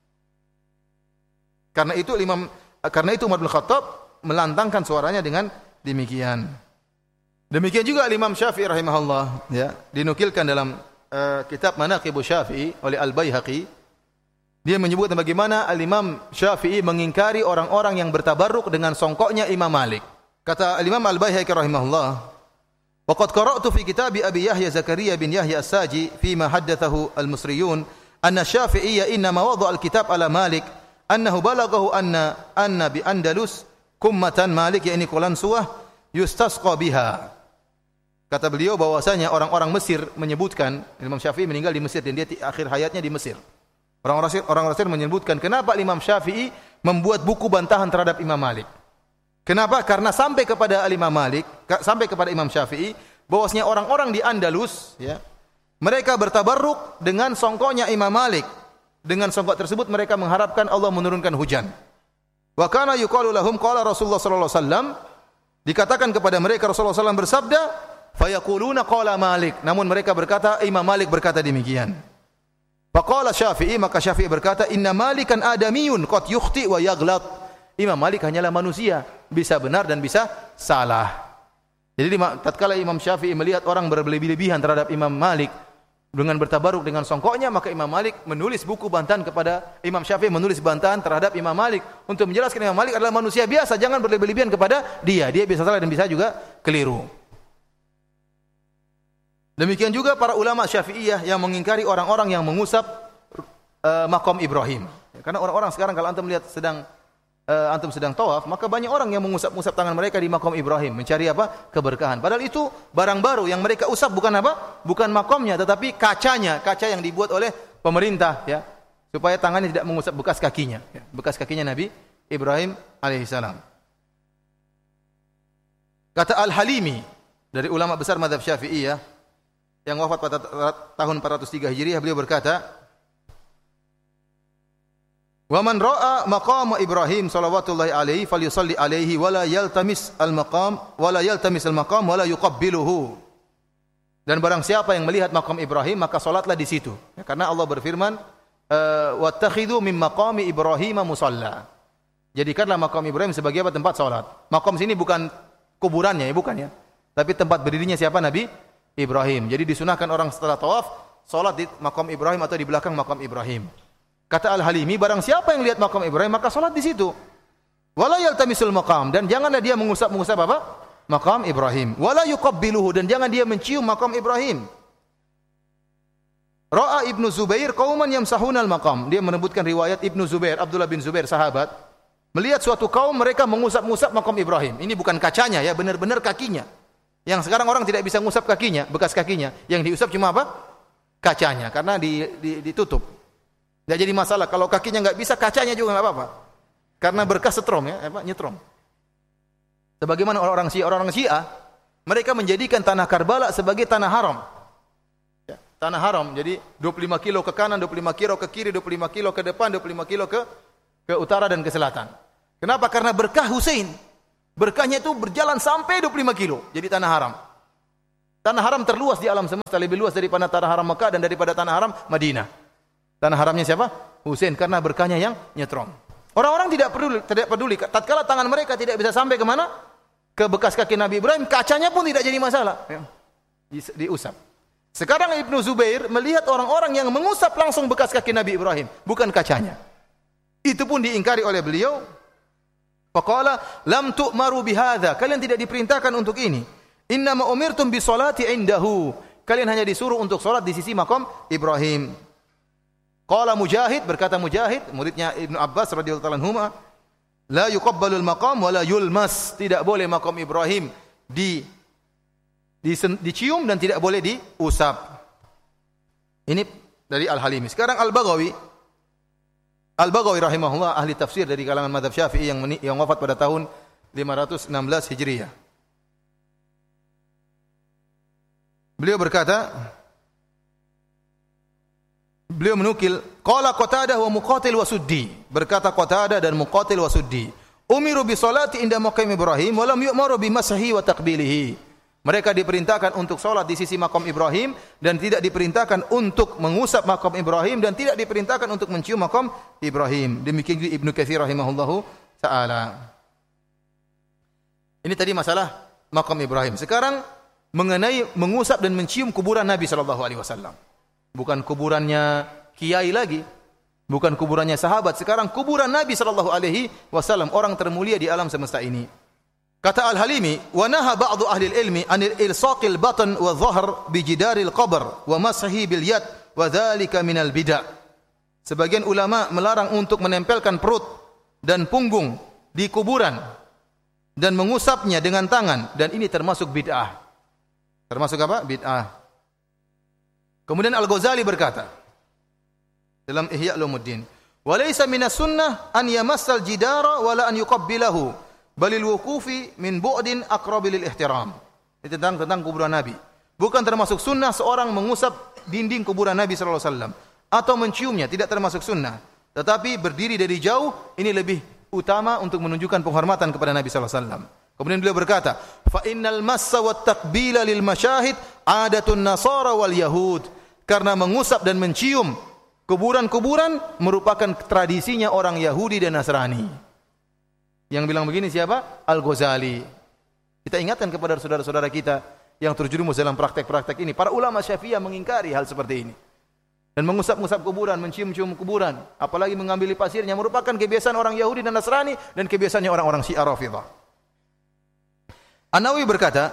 Speaker 1: Karena itu Imam karena itu Umar bin Khattab melantangkan suaranya dengan demikian. Demikian juga Imam Syafi'i rahimahullah, ya, dinukilkan dalam uh, kitab Manaqib Syafi'i oleh Al-Baihaqi. Dia menyebut bagaimana Al-Imam Syafi'i mengingkari orang-orang yang bertabarruk dengan songkoknya Imam Malik. Kata Al-Imam Al-Baihaqi rahimahullah, "Wa qad qara'tu fi kitab Abi Yahya Zakaria bin Yahya As-Saji fi ma haddathahu al-Misriyun anna Syafi'iyya inna ma wada'a al-kitab ala Malik annahu balaghahu anna anna bi Andalus kummatan Malik yakni Qalansuwah yustasqa biha." Kata beliau bahwasanya orang-orang Mesir menyebutkan, Imam Syafi'i meninggal di Mesir dan dia akhir hayatnya di Mesir. Orang-orang Mesir, orang Mesir menyebutkan kenapa Imam Syafi'i membuat buku bantahan terhadap Imam Malik. Kenapa? Karena sampai kepada Imam Malik, sampai kepada Imam Syafi'i bahwasanya orang-orang di Andalus, ya, mereka bertabarruk dengan songkoknya Imam Malik. Dengan songkok tersebut mereka mengharapkan Allah menurunkan hujan. Wa kana yuqalu lahum qala Rasulullah sallallahu alaihi wasallam, dikatakan kepada mereka Rasulullah sallallahu alaihi wasallam bersabda, fayaquluna qala Malik, namun mereka berkata Imam Malik berkata demikian. Faqala Syafi'i, maka Syafi'i berkata, inna Malikan adamiyun qad yukhti wa yaghlat. Imam Malik hanyalah manusia, bisa benar dan bisa salah. Jadi tatkala Imam Syafi'i melihat orang berlebih-lebihan terhadap Imam Malik dengan bertabaruk dengan songkoknya, maka Imam Malik menulis buku bantahan kepada Imam Syafi'i, menulis bantahan terhadap Imam Malik untuk menjelaskan Imam Malik adalah manusia biasa, jangan berlebih-lebihan kepada dia. Dia bisa salah dan bisa juga keliru. Demikian juga para ulama Syafi'iyah yang mengingkari orang-orang yang mengusap uh, maqam Ibrahim. Karena orang-orang sekarang kalau antum lihat sedang uh, antum sedang tawaf, maka banyak orang yang mengusap-usap tangan mereka di maqam Ibrahim mencari apa? Keberkahan. Padahal itu barang baru yang mereka usap bukan apa? Bukan maqamnya tetapi kacanya, kaca yang dibuat oleh pemerintah, ya, supaya tangannya tidak mengusap bekas kakinya, ya, bekas kakinya Nabi Ibrahim alaihissalam. Kata Al-Halimi dari ulama besar mazhab Syafi'iyah yang wafat pada tahun empat ratus tiga Hijriah, beliau berkata, "Wa man ra'a maqam Ibrahim sallallahu alaihi falyusalli alaihi wa la yaltamis al-maqam wa la yaltamis al-maqam wa la yuqabbiluhu." Dan barang siapa yang melihat maqam Ibrahim maka salatlah di situ. Ya, karena Allah berfirman, "Wattakhidhu min maqami Ibrahim musalla." Jadikanlah maqam Ibrahim sebagai apa? Tempat salat. Maqam sini bukan kuburannya, ya, bukan, ya. Tapi tempat berdirinya siapa? Nabi Ibrahim. Jadi disunahkan orang setelah tawaf salat di maqam Ibrahim atau di belakang maqam Ibrahim. Kata Al-Halimi, barang siapa yang lihat maqam Ibrahim maka salat di situ. Wala yaltamisul maqam, dan janganlah dia mengusap-mengusap apa? Maqam Ibrahim. Wala yuqabbiluhu, dan jangan dia mencium maqam Ibrahim. Ra'a Ibnu Zubair qauman yamsahuna al-maqam. Dia menyebutkan riwayat Ibnu Zubair, Abdullah bin Zubair sahabat, melihat suatu kaum mereka mengusap-ngusap maqam Ibrahim. Ini bukan kacanya, ya, benar-benar kakinya. Yang sekarang orang tidak bisa mengusap kakinya, bekas kakinya. Yang diusap cuma apa? Kacanya, karena di, di, ditutup. Tidak jadi masalah. Kalau kakinya nggak bisa, kacanya juga nggak apa-apa. Karena berkas setrom, ya, apa, nyetrom. Sebagaimana orang-orang Syiah, orang-orang Syiah, mereka menjadikan tanah Karbala sebagai tanah haram. Ya, tanah haram. Jadi dua puluh lima kilo ke kanan, dua puluh lima kilo ke kiri, dua puluh lima kilo ke depan, dua puluh lima kilo ke ke utara dan ke selatan. Kenapa? Karena berkah Husain. Berkahnya itu berjalan sampai dua puluh lima kilo. Jadi tanah haram. Tanah haram terluas di alam semesta, lebih luas daripada tanah haram Mekah dan daripada tanah haram Madinah. Tanah haramnya siapa? Husain, karena berkahnya yang nyetron. Orang-orang tidak peduli, tidak peduli. Tatkala tangan mereka tidak bisa sampai ke mana? Ke bekas kaki Nabi Ibrahim, kacanya pun tidak jadi masalah. Di, diusap. Sekarang Ibnu Zubair melihat orang-orang yang mengusap langsung bekas kaki Nabi Ibrahim, bukan kacanya. Itu pun diingkari oleh beliau. Faqala lam tu'maru bihadza. Kalian tidak diperintahkan untuk ini. Innama umirtum bisolati indahu. Kalian hanya disuruh untuk salat di sisi makam Ibrahim. Qala Mujahid, berkata Mujahid, muridnya Ibnu Abbas radhiyallahu ta'ala anhuma, la yuqabbalul maqam wa la yulmas. Tidak boleh makam Ibrahim di, di dicium dan tidak boleh diusap. Ini dari Al-Halimi. Sekarang Al-Baghawi Al-Baghawi rahimahullah, ahli tafsir dari kalangan mazhab Syafi'i yang meni, yang wafat pada tahun lima ratus enam belas Hijriah. Beliau berkata, beliau menukil, qala Qatadah wa Muqatil wa Suddi. Berkata Qatadah dan Muqatil wa Suddi, umiru bi salati inda maqam Ibrahim wa lam yu'maru bi mashihi wa taqbilihi. Mereka diperintahkan untuk salat di sisi makam Ibrahim dan tidak diperintahkan untuk mengusap makam Ibrahim dan tidak diperintahkan untuk mencium makam Ibrahim. Demikian juga Ibnu Katsir rahimahullahu taala. Ini tadi masalah makam Ibrahim. Sekarang mengenai mengusap dan mencium kuburan Nabi sallallahu alaihi wasallam. Bukan kuburannya kiai lagi, bukan kuburannya sahabat. Sekarang kuburan Nabi sallallahu alaihi wasallam, orang termulia di alam semesta ini. Kata Al-Halimi, wa naha ba'du ahli al-ilmi anil ilsaqil batn wa dhahr bi jidaril qabr wa mashihi bil yad wa dhalika minal bid'ah. Sebagian ulama melarang untuk menempelkan perut dan punggung di kuburan dan mengusapnya dengan tangan, dan ini termasuk bid'ah. Termasuk apa? Bid'ah. Kemudian Al-Ghazali berkata dalam Ihya Ulumuddin, wa laysa minas sunnah an yamassal jidara wala an yuqabbilahu balil wuqufi min bu'din aqrab lil ihtiram. Ini tentang tentang kuburan Nabi. Bukan termasuk sunnah seorang mengusap dinding kuburan Nabi sallallahu alaihi wasallam atau menciumnya, tidak termasuk sunnah. Tetapi berdiri dari jauh ini lebih utama untuk menunjukkan penghormatan kepada Nabi sallallahu alaihi wasallam. Kemudian beliau berkata, fa innal massa wat taqbila lil masyahid adatun nasara wal yahud. Karena mengusap dan mencium kuburan-kuburan merupakan tradisinya orang Yahudi dan Nasrani. Yang bilang begini siapa? Al-Ghazali. Kita ingatkan kepada saudara-saudara kita yang terjerumus dalam praktek-praktek ini. Para ulama Syafi'iyah mengingkari hal seperti ini. Dan mengusap-ngusap kuburan, mencium-cium kuburan, apalagi mengambil pasirnya, merupakan kebiasaan orang Yahudi dan Nasrani dan kebiasaannya orang-orang Syiah Rafidhah. An-Nawawi berkata,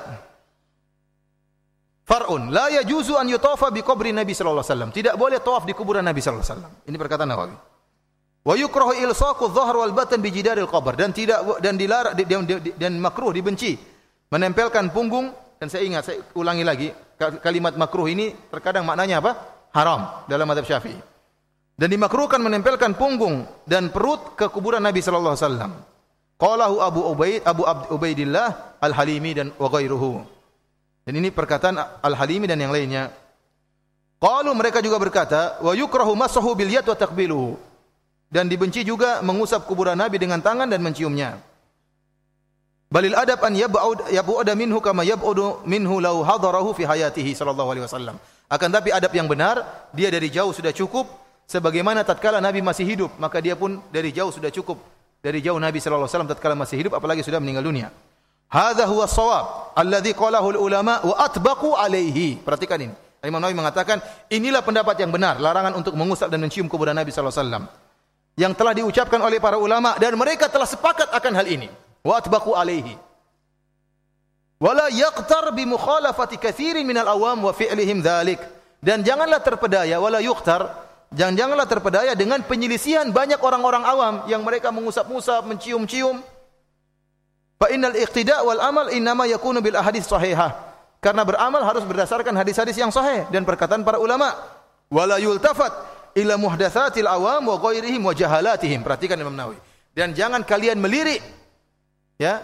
Speaker 1: Far'un la yajuzu an yutafa bi qabri Nabi sallallahu alaihi wasallam. Tidak boleh tawaf di kuburan Nabi sallallahu alaihi wasallam. Ini perkataan Nawawi. Wa yukrahu ilsaqu adh-dhahr wal batn bi jidaril qabr, dan tidak dan dilarang dan, dan makruh, dibenci menempelkan punggung. Dan saya ingat, saya ulangi lagi, kalimat makruh ini terkadang maknanya apa? Haram dalam mazhab Syafi'i. Dan dimakruhkan menempelkan punggung dan perut ke kuburan Nabi sallallahu alaihi wasallam. Qalahu Abu Ubaid Abu Abd Ubaidillah Al-Halimi dan wa ghairuhu. Dan ini perkataan Al-Halimi dan yang lainnya. Qalu, mereka juga berkata, wa yukrahu masahu bil yad wa taqbiluhu. Dan dibenci juga mengusap kuburan Nabi dengan tangan dan menciumnya. Balil adab an yab'ud yab'uda minhu kama yab'udu minhu law hadarahu fi hayatihi sallallahu alaihi wasallam. Akan tapi adab yang benar, dia dari jauh sudah cukup, sebagaimana tatkala Nabi masih hidup, maka dia pun dari jauh sudah cukup. Dari jauh Nabi sallallahu alaihi wasallam tatkala masih hidup, apalagi sudah meninggal dunia. Hadza huwa shawab alladhi qalahu ulama wa atbaqu alaihi. Perhatikan ini. Imam Nawawi mengatakan, inilah pendapat yang benar, larangan untuk mengusap dan mencium kuburan Nabi sallallahu alaihi wasallam. Yang telah diucapkan oleh para ulama dan mereka telah sepakat akan hal ini. Wa atbaqu alaihi. Wala yaqtar bi mukhalafati katsirin minal awam wa fi'lihim dzalik. Dan janganlah terpedaya, wala yuqtar, jangan janganlah terpedaya dengan penyelisihan banyak orang-orang awam yang mereka mengusap-usap, mencium-cium. Fa innal iqtida' wal amal innama yakunu bil ahadits sahihah. Karena beramal harus berdasarkan hadis-hadis yang sahih dan perkataan para ulama. Wala yultafat ila muhdatsatil awam wa ghairihim wa jahalatihim. Perhatikan Imam Nawawi. Dan jangan kalian melirik ya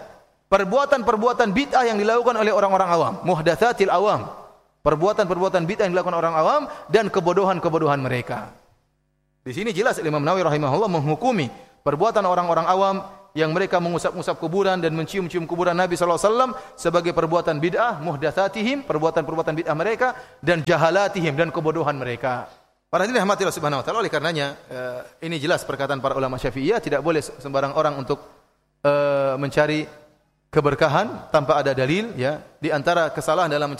Speaker 1: perbuatan-perbuatan bid'ah yang dilakukan oleh orang-orang awam, muhdatsatil awam. Perbuatan-perbuatan bid'ah yang dilakukan orang awam dan kebodohan-kebodohan mereka. Di sini jelas Imam Nawawi rahimahullah menghukumi perbuatan orang-orang awam yang mereka mengusap-usap kuburan dan mencium-cium kuburan Nabi sallallahu alaihi wasallam sebagai perbuatan bid'ah, muhdatsatihim, perbuatan-perbuatan bid'ah mereka, dan jahalatihim, dan kebodohan mereka. Para hadirin rahmati Allah Subhanahu wa taala, oleh karenanya uh, ini jelas perkataan para ulama Syafi'iyah, tidak boleh sembarang orang untuk uh, mencari keberkahan tanpa ada dalil, ya. Di antara kesalahan dalam